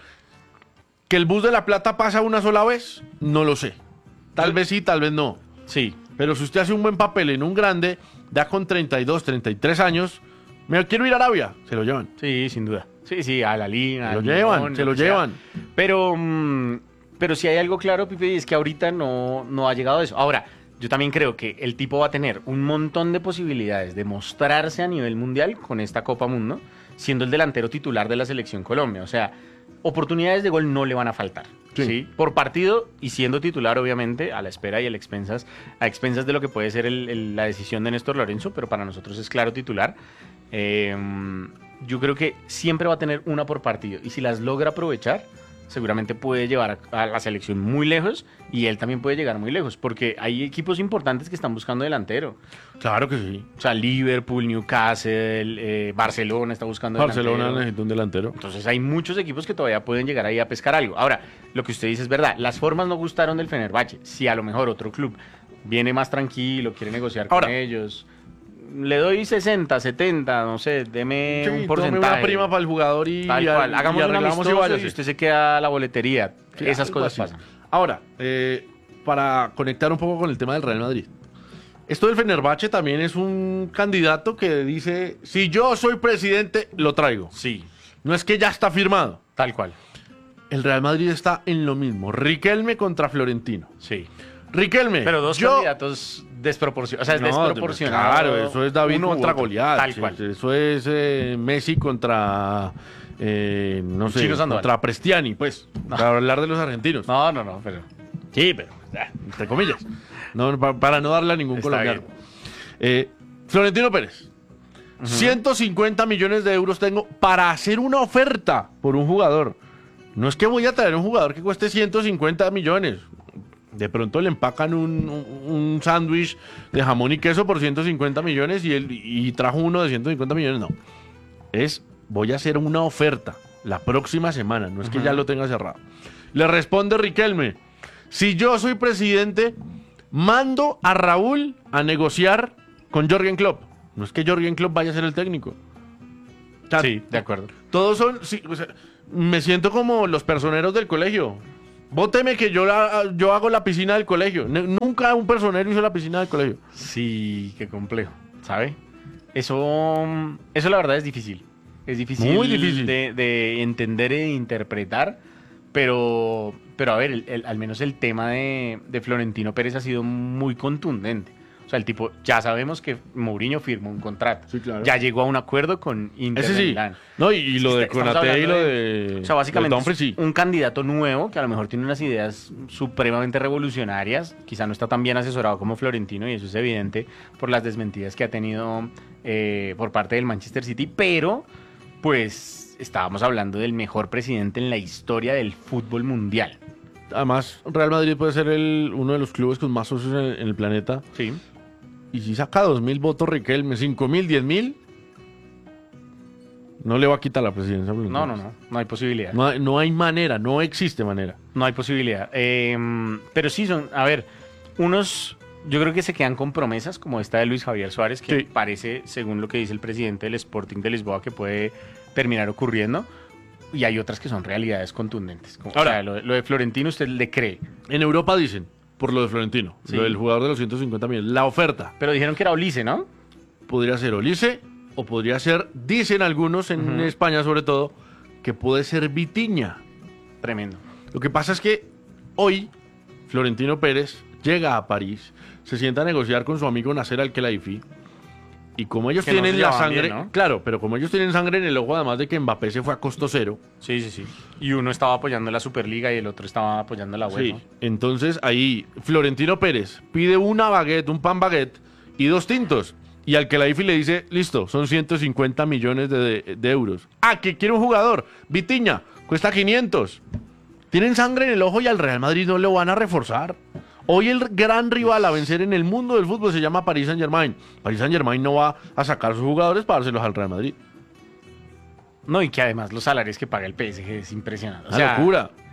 ¿Que el bus de la plata pasa una sola vez? No lo sé. Tal vez sí, tal vez no. Sí. Pero si usted hace un buen papel en un grande, ya con treinta y dos, treinta y tres años, me quiero ir a Arabia, se lo llevan. Sí, sin duda. Sí, sí, a la Lina. Se lo llevan, se lo llevan. Pero, mm, pero si hay algo claro, Pipe, y es que ahorita no, no ha llegado eso. Ahora, yo también creo que el tipo va a tener un montón de posibilidades de mostrarse a nivel mundial con esta Copa Mundo, siendo el delantero titular de la Selección Colombia. O sea, oportunidades de gol no le van a faltar. Sí. Sí. Por partido y siendo titular, obviamente, a la espera y a expensas, a expensas de lo que puede ser el- el- la decisión de Néstor Lorenzo, pero para nosotros es claro titular. Eh, yo creo que siempre va a tener una por partido y si las logra aprovechar, seguramente puede llevar a, a la selección muy lejos y él también puede llegar muy lejos, porque hay equipos importantes que están buscando delantero. Claro que sí. O sea, Liverpool, Newcastle, eh, Barcelona está buscando Barcelona delantero. necesita un delantero. Entonces hay muchos equipos que todavía pueden llegar ahí a pescar algo. Ahora, lo que usted dice es verdad, las formas no gustaron del Fenerbahce. Si a lo mejor otro club viene más tranquilo, quiere negociar Ahora, con ellos, le doy sesenta, setenta, no sé, deme Sí, un tome porcentaje. una prima para el jugador y, Tal y cual, ar- hagamos y un arreglamos y amistoso y, váyase. usted se queda a la boletería. Sí, Esas algo cosas así. pasan. Ahora, eh, para conectar un poco con el tema del Real Madrid. Esto del Fenerbahce también es un candidato que dice, si yo soy presidente, lo traigo. Sí, No es que ya está firmado. tal cual. El Real Madrid está en lo mismo. Riquelme contra Florentino. Sí. Riquelme. Pero dos yo... candidatos desproporcionados. O sea, es No, desproporcionado. Claro, eso es David uno u contra otro. Goliat. Tal sí, cual. Eso es eh, Messi contra, eh, no sé, Chino Sandoval. contra Prestiani, pues, para hablar de los argentinos. No, no, no, pero. Sí, pero, ah, entre comillas. No, pa- para no darle a ningún Está colombiano. bien. Eh, Florentino Pérez. ciento cincuenta millones de euros tengo para hacer una oferta por un jugador. No es que voy a traer un jugador que cueste ciento cincuenta millones. De pronto le empacan un, un, un sándwich de jamón y queso por ciento cincuenta millones y, él, y trajo uno de ciento cincuenta millones. No. Es, voy a hacer una oferta la próxima semana. No es que ya lo tenga cerrado. Le responde Riquelme. Si yo soy presidente, mando a Raúl a negociar con Jürgen Klopp. No es que Jürgen Klopp vaya a ser el técnico. O sea, Sí, de acuerdo. todos son... sí, o sea, me siento como los personeros del colegio. Vóteme que yo, la- yo hago la piscina del colegio. N- Nunca un personero hizo la piscina del colegio. Sí, qué complejo, ¿sabe? Eso, eso la verdad es difícil. Es difícil, Muy difícil. De, de entender e interpretar, pero, pero a ver, el- el- al menos el tema de, de Florentino Pérez ha sido muy contundente. O sea, el tipo, ya sabemos que Mourinho firmó un contrato. Sí, claro. Ya llegó a un acuerdo con Inter Ese de sí. Milán. No, y, y lo de Estamos Konate y hablando lo de- de... O sea, básicamente de Dumfries, sí. es un candidato nuevo que a lo mejor tiene unas ideas supremamente revolucionarias. Quizá no está tan bien asesorado como Florentino y eso es evidente por las desmentidas que ha tenido eh, por parte del Manchester City. Pero, pues, estábamos hablando del mejor presidente en la historia del fútbol mundial. Además, Real Madrid puede ser el, uno de los clubes con más socios en, en el planeta. Sí. Y si saca dos mil votos Riquelme, cinco mil, diez mil, no le va a quitar la presidencia. No, no, no. No hay posibilidad. No hay, no hay manera, no existe manera. No hay posibilidad. Eh, pero sí son, a ver, unos, yo creo que se quedan con promesas como esta de Luis Javier Suárez, que Sí. parece, según lo que dice el presidente del Sporting de Lisboa, que puede terminar ocurriendo. Y hay otras que son realidades contundentes. Como, Ahora- o sea, lo, lo de Florentino usted le cree. En Europa dicen, por lo de Florentino, Sí. lo del jugador de los ciento cincuenta millones, la oferta Pero dijeron que era Ulises, ¿no? podría ser Olise o podría ser, dicen algunos en Ujú. España sobre todo, que puede ser Vitiña. Tremendo. Lo que pasa es que hoy Florentino Pérez llega a París, se sienta a negociar con su amigo Nasser Al-Khelaifi y como ellos Que no tienen se la llevaban sangre, bien, ¿no? claro, pero como ellos tienen sangre en el ojo, además de que Mbappé se fue a costo cero, Sí, sí, sí. Y uno estaba apoyando la Superliga y el otro estaba apoyando la sí, UEFA. entonces ahí Florentino Pérez pide una baguette, un pan baguette y dos tintos. Y al Khelaifi le dice, listo, son ciento cincuenta millones de, de- de euros. Ah, que quiere un jugador, Vitiña, cuesta quinientos. Tienen sangre en el ojo y al Real Madrid no lo van a reforzar. Hoy el gran rival a vencer en el mundo del fútbol se llama Paris Saint-Germain. Paris Saint-Germain no va a sacar sus jugadores para dárselos al Real Madrid. No, y que además los salarios que paga el P S G es impresionante. O Una sea, locura.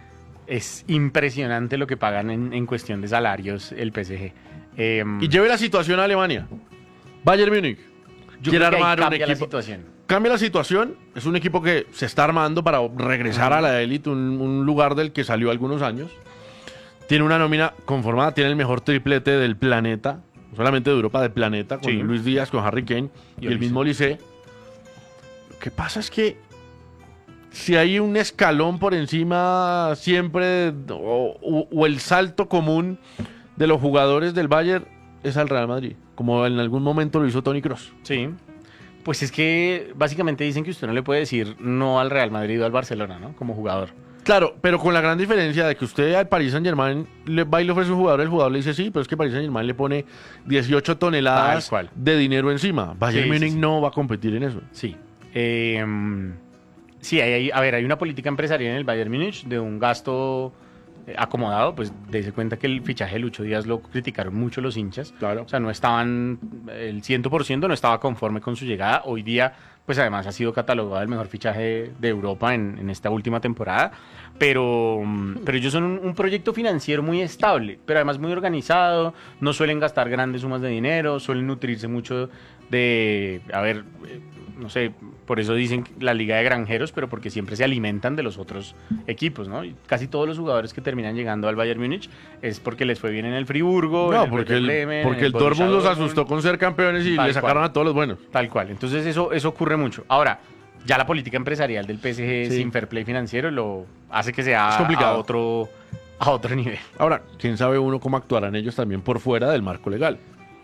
es impresionante lo que pagan en, en cuestión de salarios el P S G. Eh, Y lleve la situación a Alemania. Bayern Múnich yo quiere creo que ahí armar un cambia la equipo. situación. Cambia la situación. Es un equipo que se está armando para regresar a la élite, un, un lugar del que salió algunos años. Tiene una nómina conformada, tiene el mejor triplete del planeta, no solamente de Europa, del planeta, con Sí. Luis Díaz, con Harry Kane y, Y el Olise. mismo Olise. Lo que pasa es que si hay un escalón por encima siempre, o, o- o el salto común de los jugadores del Bayern, es al Real Madrid, como en algún momento lo hizo Toni Kroos. Sí. Pues es que básicamente dicen que usted no le puede decir no al Real Madrid o al Barcelona, ¿no? Como jugador. Claro, pero con la gran diferencia de que usted al Paris Saint Germain le va y le ofrece un jugador, el jugador le dice sí, pero es que Paris Saint Germain le pone dieciocho toneladas Tal cual. de dinero encima. Bayern Sí, sí, Múnich sí. no va a competir en eso. Sí. Eh, sí, hay, hay- a ver, hay una política empresarial en el Bayern Múnich de un gasto eh, acomodado, pues dése cuenta que el fichaje de Lucho Díaz lo criticaron mucho los hinchas. Claro. O sea, no estaban, el cien por ciento no estaba conforme con su llegada. Hoy día, pues además ha sido catalogado el mejor fichaje de Europa en, en esta última temporada. Pero, mm, pero ellos son un, un proyecto financiero muy estable, pero además muy organizado. No suelen gastar grandes sumas de dinero, suelen nutrirse mucho de, a ver, eh, no sé, por eso dicen la liga de granjeros, pero porque siempre se alimentan de los otros equipos, ¿no? Y casi todos los jugadores que terminan llegando al Bayern Múnich es porque les fue bien en el Friburgo, en No, el porque Werder el, Bremen, porque en el Borussia Dortmund los Dortmund. asustó con ser campeones y Tal le sacaron cual. a todos los buenos. Tal cual. Entonces eso, eso ocurre mucho. Ahora, ya la política empresarial del P S G Sí. sin fair play financiero lo hace que sea Es complicado. a otro, a otro nivel. Ahora, quién sabe uno cómo actuarán ellos también por fuera del marco legal.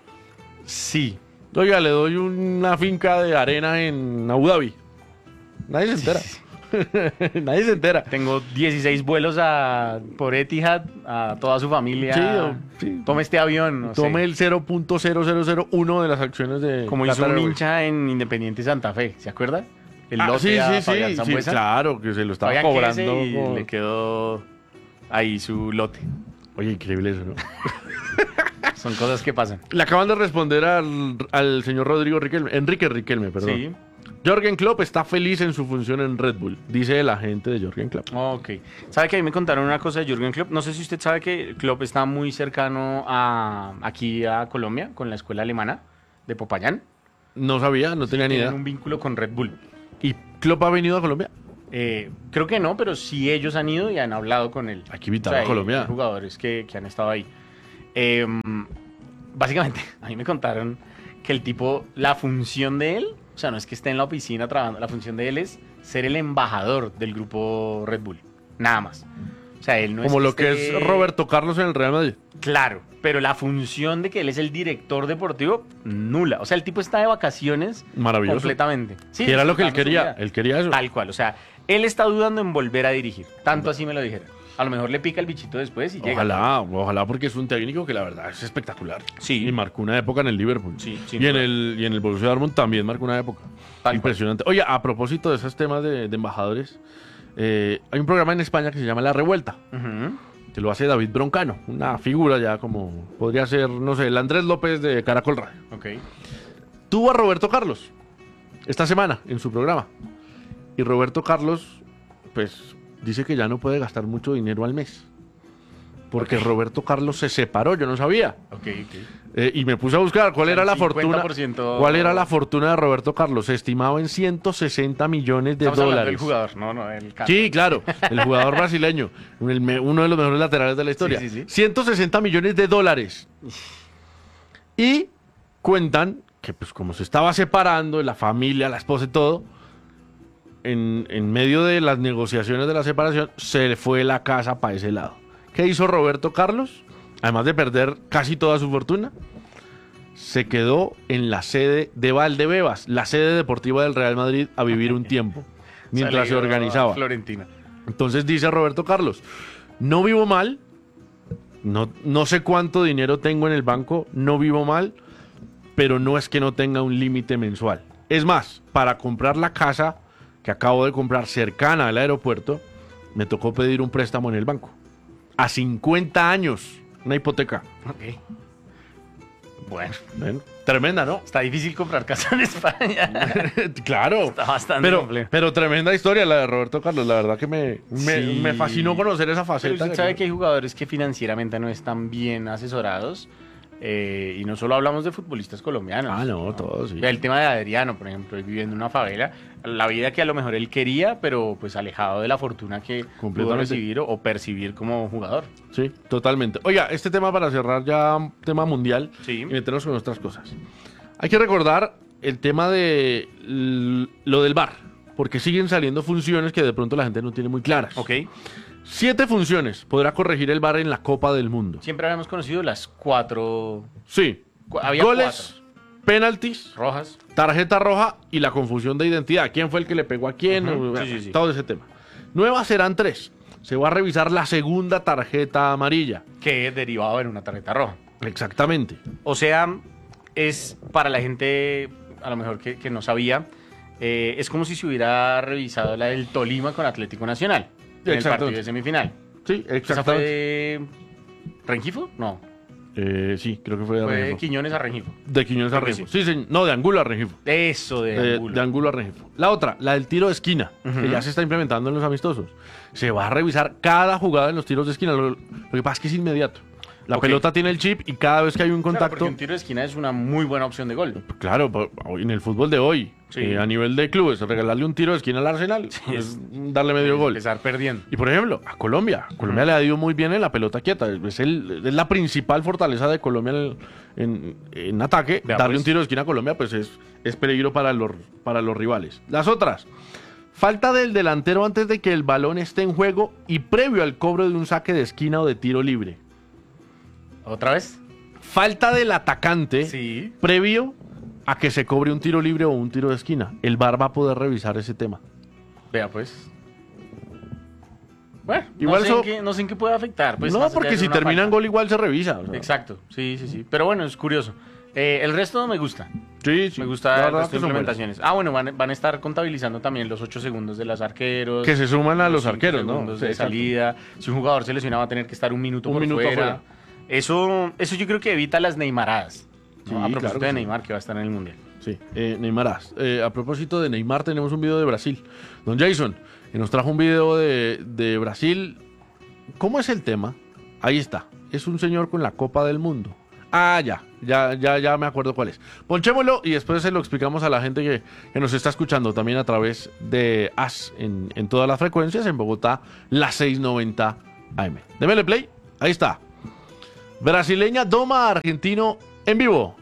Sí. Oiga, le doy una finca de arena en Abu Dhabi. Nadie se entera. Nadie se entera. Tengo dieciséis vuelos a, por Etihad a toda su familia. Sí, o- sí. Tome este avión. No Tome sé. el cero punto cero cero cero uno de las acciones de Como hizo Qatar un Airways. hincha en Independiente Santa Fe. ¿Se acuerda? El Ah, lote sí, a sí, Fabián sí, sí, Sambuesa. claro, que se lo estaba Fabián Quese cobrando. y con- le quedó ahí su lote. Oye, increíble eso, ¿no? Son cosas que pasan. Le acaban de responder al, al señor Rodrigo Riquelme, Enrique Riquelme, perdón. Sí. Jürgen Klopp está feliz en su función en Red Bull, dice el agente de Jürgen Klopp. Ok. ¿Sabe que a mí me contaron una cosa de Jürgen Klopp? No sé si usted sabe que Klopp está muy cercano a aquí a Colombia con la escuela alemana de Popayán. No sabía, no tenía ni Tienen idea. un vínculo con Red Bull. ¿Y Klopp ha venido a Colombia? Eh, creo que no, pero sí ellos han ido y han hablado con él. Hay que invitarlo a hay- Colombia. hay jugadores que, que han estado ahí. Eh, básicamente, a mí me contaron que el tipo, la función de él, o sea, no es que esté en la oficina trabajando, la función de él es ser el embajador del grupo Red Bull. Nada más. O sea, él no Como es lo que esté- es Roberto Carlos en el Real Madrid. Claro, pero la función de que él es el director deportivo, nula. O sea, el tipo está de vacaciones Maravilloso. completamente. Sí, Que era lo que él disfrutando su quería. vida. Él quería eso. Tal cual, o sea, él está dudando en volver a dirigir. Tanto así me lo dijera. A lo mejor le pica el bichito después y llega. Ojalá, ojalá, porque es un técnico que la verdad es espectacular. Sí. Y marcó una época en el Liverpool. Sí, sin y en duda. el y en el Borussia Dortmund también marcó una época. Tal Impresionante. Oye, a propósito de esos temas de, de embajadores, eh, hay un programa en España que se llama La Revuelta, Ujú. que lo hace David Broncano, una figura ya como podría ser, no sé, el Andrés López de Caracol Radio. Ok. Tuvo a Roberto Carlos esta semana en su programa. Y Roberto Carlos, pues, dice que ya no puede gastar mucho dinero al mes. Porque Ok. Roberto Carlos se separó, yo no sabía. Ok, ok. Eh, y me puse a buscar cuál O sea, era el la fortuna. cincuenta por ciento ¿Cuál era la fortuna de Roberto Carlos? Se estimaba en ciento sesenta millones de Estamos hablando dólares. del jugador, no, no, el canto. Sí, claro, el jugador brasileño, el me- uno de los mejores laterales de la historia. Sí, sí, sí. ciento sesenta millones de dólares. Y cuentan que pues como se estaba separando, la familia, la esposa y todo, en, en medio de las negociaciones de la separación, se le fue la casa para ese lado. ¿Qué hizo Roberto Carlos? Además de perder casi toda su fortuna, se quedó en la sede de Valdebebas, la sede deportiva del Real Madrid, a vivir un tiempo, mientras se Salió organizaba. Florentina. Entonces dice Roberto Carlos, no vivo mal, no, no sé cuánto dinero tengo en el banco, no vivo mal, pero no es que no tenga un límite mensual. Es más, para comprar la casa que acabo de comprar cercana al aeropuerto, me tocó pedir un préstamo en el banco. A cincuenta años, una hipoteca. Ok. Bueno, Bueno, tremenda, ¿no? está difícil comprar casa en España. Claro. Está bastante pero, complejo. pero tremenda historia la de Roberto Carlos. La verdad que me, me, Sí. me fascinó conocer esa Pero faceta. usted sabe que hay jugadores que financieramente no están bien asesorados. eh, y no solo hablamos de futbolistas colombianos. Ah, no, todos, sí. Vea el tema de Adriano, por ejemplo, él viviendo en una favela, la vida que a lo mejor él quería, pero pues alejado de la fortuna que pudo Completamente. recibir o, o percibir como jugador. Sí, totalmente. Oiga, este tema para cerrar ya, tema mundial, Sí. y meternos con otras cosas. Hay que recordar el tema de l- lo del V A R, porque siguen saliendo funciones que de pronto la gente no tiene muy claras. Ok. Siete funciones podrá corregir el V A R en la Copa del Mundo. Siempre habíamos conocido las cuatro Sí. Cu- había Goles, penaltis, rojas. tarjeta roja y la confusión de identidad. ¿Quién fue el que le pegó a quién? Ujú, O- sí, sí, sí. Todo ese tema. Nuevas serán tres. Se va a revisar la segunda tarjeta amarilla. Que es derivado en una tarjeta roja. Exactamente. O sea, es para la gente, a lo mejor que, que no sabía, eh, es como si se hubiera revisado la del Tolima con Atlético Nacional en el Exactamente. partido de semifinal. Sí, ¿Esa exactamente. fue de Rengifo? No, Eh, sí, creo que fue de fue de Rengifo. Quiñones a Rengifo. De Quiñones a Creo que Rengifo. Sí, sí, no, de Angulo a Rengifo. Eso de De, Angulo. de Angulo a Rengifo. La otra, la del tiro de esquina, Ujú. que ya se está implementando en los amistosos. Se va a revisar cada jugada en los tiros de esquina. Lo, lo que pasa es que es inmediato. La Ok. pelota tiene el chip y cada vez que hay un Claro, contacto. porque un tiro de esquina es una muy buena opción de gol. Claro, po- en el fútbol de hoy, Sí. eh, a nivel de clubes, regalarle un tiro de esquina al Arsenal es darle medio gol. Empezar perdiendo. Y por ejemplo, a Colombia. A Colombia le ha ido muy bien en la pelota quieta. Es, el- es la principal fortaleza de Colombia en, en- en ataque. Vea, Darle pues. un tiro de esquina a Colombia pues es, es peligro para los, para los rivales. Las otras. Falta del delantero antes de que el balón esté en juego y previo al cobro de un saque de esquina o de tiro libre. ¿Otra vez? Falta del atacante Sí. previo a que se cobre un tiro libre o un tiro de esquina. El V A R va a poder revisar ese tema. Vea, pues. Bueno, Igual no, sé eso- en qué, no sé en qué puede afectar. Pues, no, más allá porque de si una termina en falta. gol igual se revisa. o sea. Exacto, sí, sí, sí. Pero bueno, es curioso. Eh, el resto me gusta. Sí, sí. Me La gusta el verdad resto que de son buenas. implementaciones. Ah, bueno, van, van a estar contabilizando también los ocho segundos de los arqueros. Que se suman a los cinco arqueros, ¿no? segundos Sí, de exacto. salida. Si un jugador se lesiona va a tener que estar un minuto Un por minuto fuera. afuera. Eso, eso yo creo que evita las Neymaradas. ¿no? Sí, a propósito claro que de sí. Neymar, que va a estar en el Mundial. Sí, eh, Neymaraz. Eh, a propósito de Neymar, tenemos un video de Brasil. Don Jason, que nos trajo un video de, de Brasil. ¿Cómo es el tema? Ahí está. Es un señor con la Copa del Mundo. Ah, ya, ya, ya, ya me acuerdo cuál es. Ponchémoslo y después se lo explicamos a la gente que, que nos está escuchando también a través de A S en, en todas las frecuencias. En Bogotá, las seiscientos noventa A M. Démele play. Ahí está. Brasileña doma a argentino en vivo.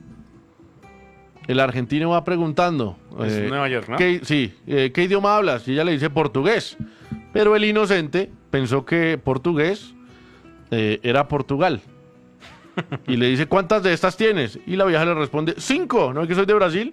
El argentino va preguntando. Es eh, Nueva York, ¿no? ¿qué, sí, eh, ¿qué idioma hablas? Y ella le dice portugués. Pero el inocente pensó que portugués eh, era Portugal. Y le dice, ¿cuántas de estas tienes? Y la vieja le responde, cinco, ¿no es que soy de Brasil?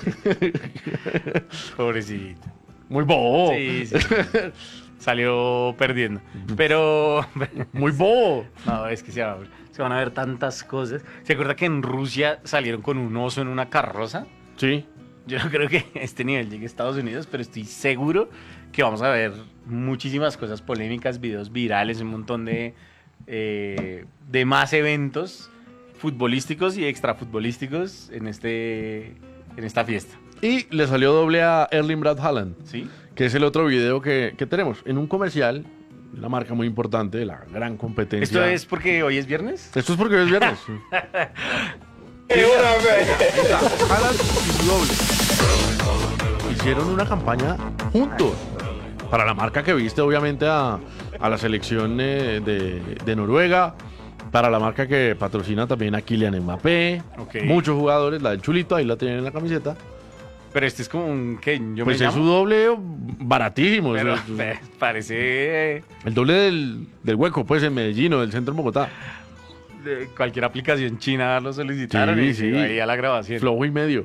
Pobrecito. Muy bobo. Sí, sí. Salió perdiendo. Pero. Muy bobo. No, es que se, va- se van a ver tantas cosas. ¿Se acuerda que en Rusia salieron con un oso en una carroza? Sí. Yo no creo que a este nivel llegue a Estados Unidos, pero estoy seguro que vamos a ver muchísimas cosas polémicas, videos virales, un montón de, eh, de más eventos futbolísticos y extrafutbolísticos en, este, en esta fiesta. Y le salió doble a Erling Brad Haaland, ¿Sí? que es el otro video que, que tenemos. En un comercial, una marca muy importante, de la gran competencia. ¿Esto es porque hoy es viernes? Esto es porque hoy es viernes. Haaland y su doble. Hicieron una campaña juntos. Para la marca que viste, obviamente, a, a la selección eh, de, de Noruega. Para la marca que patrocina también a Kylian Mbappé. Ok. Muchos jugadores. La del Chulito, ahí la tienen en la camiseta. Pero este es como un... ¿qué? Yo Pues me es su llamo, doble baratísimo. pero es- es- eh, parece el doble del, del hueco, pues, en Medellín o del centro en Bogotá. de cualquier aplicación china lo solicitaron Sí, y sí. ahí a la grabación. Flojo y medio.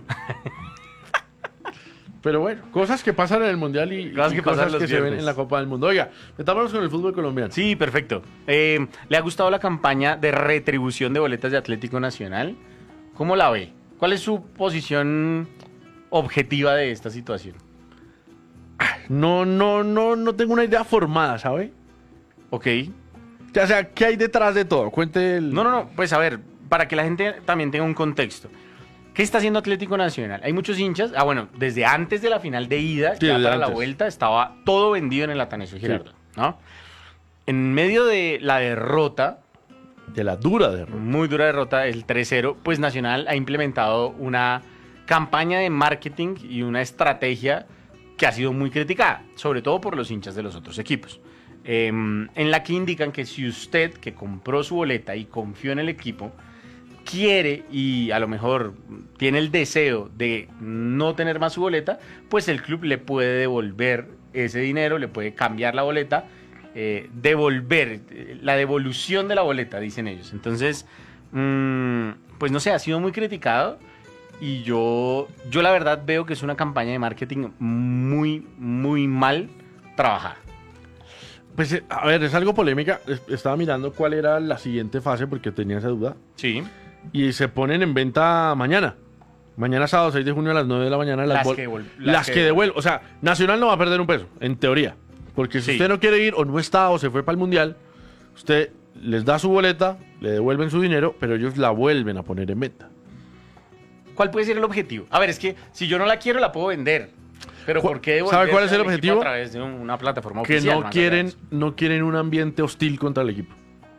Pero bueno, cosas que pasan en el Mundial y Cosas y que pasan los que se ven viernes. en la Copa del Mundo. Oiga, metámonos con el fútbol colombiano. Sí, perfecto. Eh, ¿Le ha gustado la campaña de retribución de boletas de Atlético Nacional? ¿Cómo la ve? ¿Cuál es su posición objetiva de esta situación? No, no, no, no tengo una idea formada, ¿sabe? Ok. O sea, ¿qué hay detrás de todo? Cuente el... No, no, no. Pues a ver, para que la gente también tenga un contexto. ¿Qué está haciendo Atlético Nacional? Hay muchos hinchas. Ah, bueno, desde antes de la final de ida, Sí, ya desde para la antes. vuelta, estaba todo vendido en el Atanasio Girardot, ¿no? En medio de la derrota, De la dura derrota. muy dura derrota, el tres cero, pues Nacional ha implementado una campaña de marketing y una estrategia que ha sido muy criticada, sobre todo por los hinchas de los otros equipos, eh, en la que indican que si usted, que compró su boleta y confió en el equipo, quiere y a lo mejor tiene el deseo de no tener más su boleta, pues el club le puede devolver ese dinero, le puede cambiar la boleta, eh, devolver, eh, la devolución de la boleta, dicen ellos. Entonces, mmm, pues no sé, ha sido muy criticado y yo, yo la verdad veo que es una campaña de marketing muy, muy mal trabajada. Pues, eh, a ver, es algo polémica. Es- Estaba mirando cuál era la siguiente fase porque tenía esa duda. Sí. Y se ponen en venta mañana. Mañana sábado seis de junio a las nueve de la mañana. Las bol- que devol- las las que, que devuelven. O sea, Nacional no va a perder un peso, en teoría. Porque si Sí. usted no quiere ir o no está o se fue para el Mundial, usted les da su boleta, le devuelven su dinero, pero ellos la vuelven a poner en venta. ¿Cuál puede ser el objetivo? A ver, es que si yo no la quiero, la puedo vender. Pero Cu- ¿por qué ¿Sabe cuál es el devolvérsela al equipo objetivo? a través de un- una plataforma Que oficial? no más quieren, allá de eso? no quieren un ambiente hostil contra el equipo.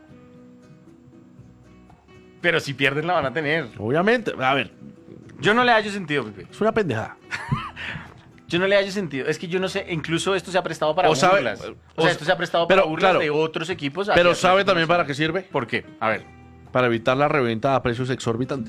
Pero si pierden la van a tener. Obviamente, a ver, Yo no le hallo sentido, Pepe. es una pendejada. Yo no le hallo sentido. Es que yo no sé, incluso esto se ha prestado para O sabe- burlas. o O sea, s- esto se ha prestado pero, para burlas claro, de otros equipos. Pero hacia ¿sabe Atlético también para qué Nacional. sirve? ¿Por qué? A ver. Para evitar la reventa a precios exorbitantes.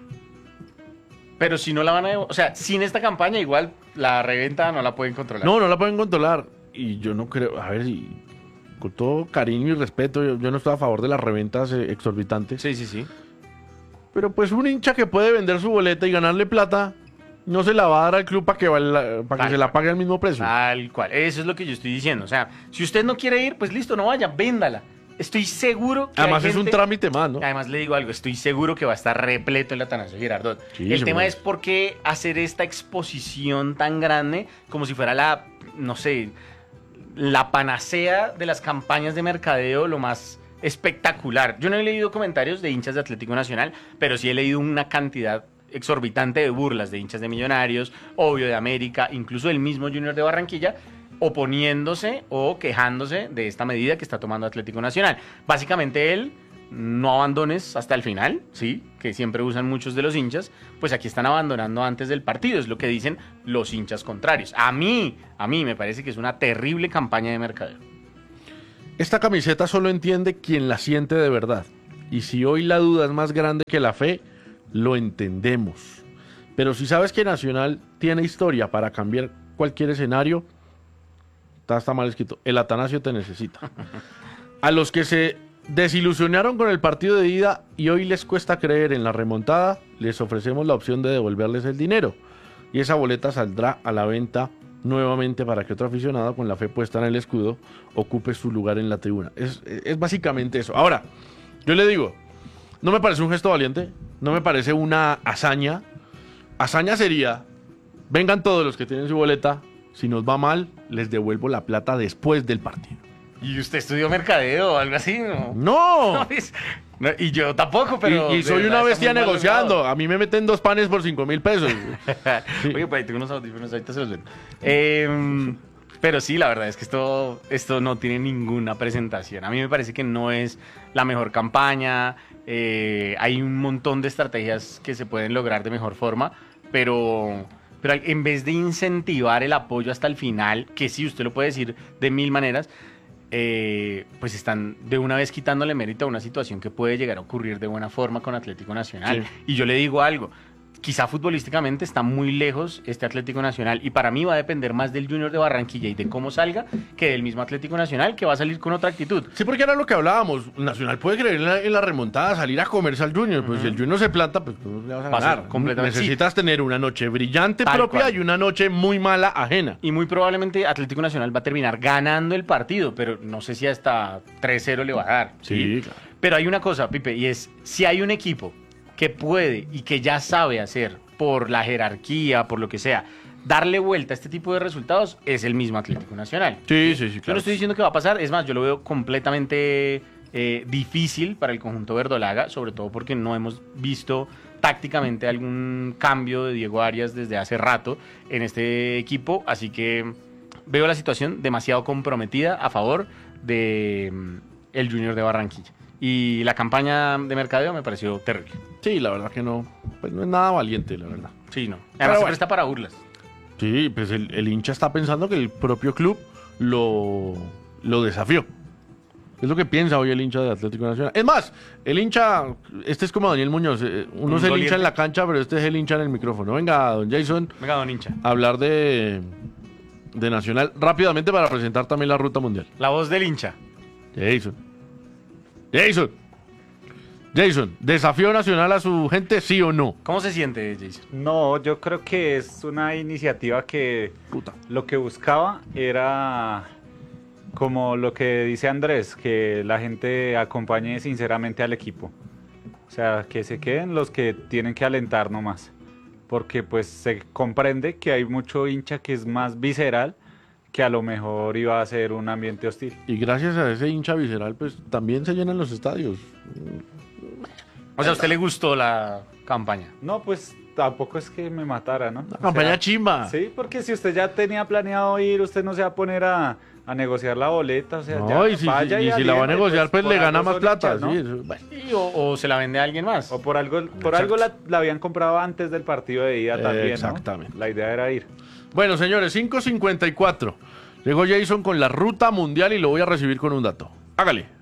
Pero si no la van a... O sea, sin esta campaña igual la reventa no la pueden controlar. No, no la pueden controlar. Y yo no creo, a ver, y con todo cariño y respeto, yo, yo no estoy a favor de las reventas eh, exorbitantes. Sí, sí, sí. Pero pues un hincha que puede vender su boleta y ganarle plata, no se la va a dar al club para que, val- para que Tal se la cual. pague al mismo precio. Tal cual. Eso es lo que yo estoy diciendo. O sea, si usted no quiere ir, pues listo, no vaya, véndala. Estoy seguro que Además hay es un gente- trámite más, ¿no? Además le digo algo, estoy seguro que va a estar repleto el Atanasio Girardot. Sí, el seguro. tema es por qué hacer esta exposición tan grande como si fuera la, no sé, la panacea de las campañas de mercadeo, lo más espectacular. Yo no he leído comentarios de hinchas de Atlético Nacional, pero sí he leído una cantidad exorbitante de burlas de hinchas de Millonarios, obvio de América, incluso el mismo Junior de Barranquilla, oponiéndose o quejándose de esta medida que está tomando Atlético Nacional. Básicamente él, no abandones hasta el final, ¿sí? Que siempre usan muchos de los hinchas, pues aquí están abandonando antes del partido, es lo que dicen los hinchas contrarios. A mí, a mí me parece que es una terrible campaña de mercadeo. Esta camiseta solo entiende quien la siente de verdad. Y si hoy la duda es más grande que la fe, lo entendemos. Pero si sabes que Nacional tiene historia para cambiar cualquier escenario, está, está mal escrito. El Atanasio te necesita. A los que se desilusionaron con el partido de ida y hoy les cuesta creer en la remontada, les ofrecemos la opción de devolverles el dinero. Y esa boleta saldrá a la venta nuevamente para que otro aficionado con la fe puesta en el escudo ocupe su lugar en la tribuna. Es, es básicamente eso. Ahora, yo le digo, no me parece un gesto valiente, no me parece una hazaña. Hazaña sería, vengan todos los que tienen su boleta, si nos va mal, les devuelvo la plata después del partido. ¿Y usted estudió mercadeo o algo así? No. ¡No! No, es- no, y yo tampoco, pero... y, y de soy verdad una está bestia muy mal negociando. logrado. A mí me meten dos panes por cinco mil pesos. Sí. Oye, pues ahí tengo unos audífonos, ahorita se los vendo. Eh, pero sí, la verdad es que esto, esto no tiene ninguna presentación. A mí me parece que no es la mejor campaña. eh, hay un montón de estrategias que se pueden lograr de mejor forma, pero, pero en vez de incentivar el apoyo hasta el final, que sí, usted lo puede decir de mil maneras, eh, pues están de una vez quitándole mérito a una situación que puede llegar a ocurrir de buena forma con Atlético Nacional. Sí. Y yo le digo algo, quizá futbolísticamente está muy lejos este Atlético Nacional y para mí va a depender más del Junior de Barranquilla y de cómo salga que del mismo Atlético Nacional que va a salir con otra actitud. Sí, porque era lo que hablábamos. Nacional puede creer en la, en la remontada, salir a comerse al Junior. Pues si el Junior se planta, pues tú le vas a Va a ser ganar. completamente- Necesitas tener una noche brillante Tal propia cual. y una noche muy mala ajena. Y muy probablemente Atlético Nacional va a terminar ganando el partido, pero no sé si hasta tres cero le va a dar. Sí, claro. Pero hay una cosa, Pipe, y es, si hay un equipo que puede y que ya sabe hacer, por la jerarquía, por lo que sea, darle vuelta a este tipo de resultados, es el mismo Atlético Nacional. Sí, sí, sí, Yo no claro. estoy diciendo que va a pasar, es más, yo lo veo completamente eh, difícil para el conjunto verdolaga, sobre todo porque no hemos visto tácticamente algún cambio de Diego Arias desde hace rato en este equipo, así que veo la situación demasiado comprometida a favor de mm, el Junior de Barranquilla. Y la campaña de mercadeo me pareció terrible. Sí, la verdad que no, pues no es nada valiente, la verdad. Sí, no. Además Pero se bueno. presta para burlas. Sí, pues el, el hincha está pensando que el propio club lo, lo desafió. Es lo que piensa hoy el hincha de Atlético Nacional. Es más, el hincha, este es como Daniel Muñoz, eh, uno Un es el doliente. hincha en la cancha, pero este es el hincha en el micrófono. Venga, don Jason, Venga, don hincha. a hablar de, de Nacional rápidamente para presentar también la ruta mundial. La voz del hincha. Jason. Jason. Jason, ¿desafío Nacional a su gente, sí o no? ¿Cómo se siente, Jason? No, yo creo que es una iniciativa que Puta. lo que buscaba era como lo que dice Andrés, que la gente acompañe sinceramente al equipo. O sea, que se queden los que tienen que alentar nomás. Porque pues se comprende que hay mucho hincha que es más visceral, que a lo mejor iba a ser un ambiente hostil. Y gracias a ese hincha visceral, pues también se llenan los estadios. O sea, ¿a usted le gustó la campaña? No, pues tampoco es que me matara, ¿no? La O campaña sea, chimba. Sí, porque si usted ya tenía planeado ir, usted no se va a poner a, a negociar la boleta, o sea, No, ya y si, vaya y si la va a aliene, negociar, pues, por le gana algo más son plata. hinchas, ¿no? Sí, eso- bueno. Sí, o, o se la vende a alguien más. O por algo, por Exacto. algo la, la habían comprado antes del partido de ida también, ¿no? Exactamente. La idea era ir. Bueno, señores, cinco cincuenta y cuatro. Llegó Jason con la ruta mundial y lo voy a recibir con un dato. Hágale.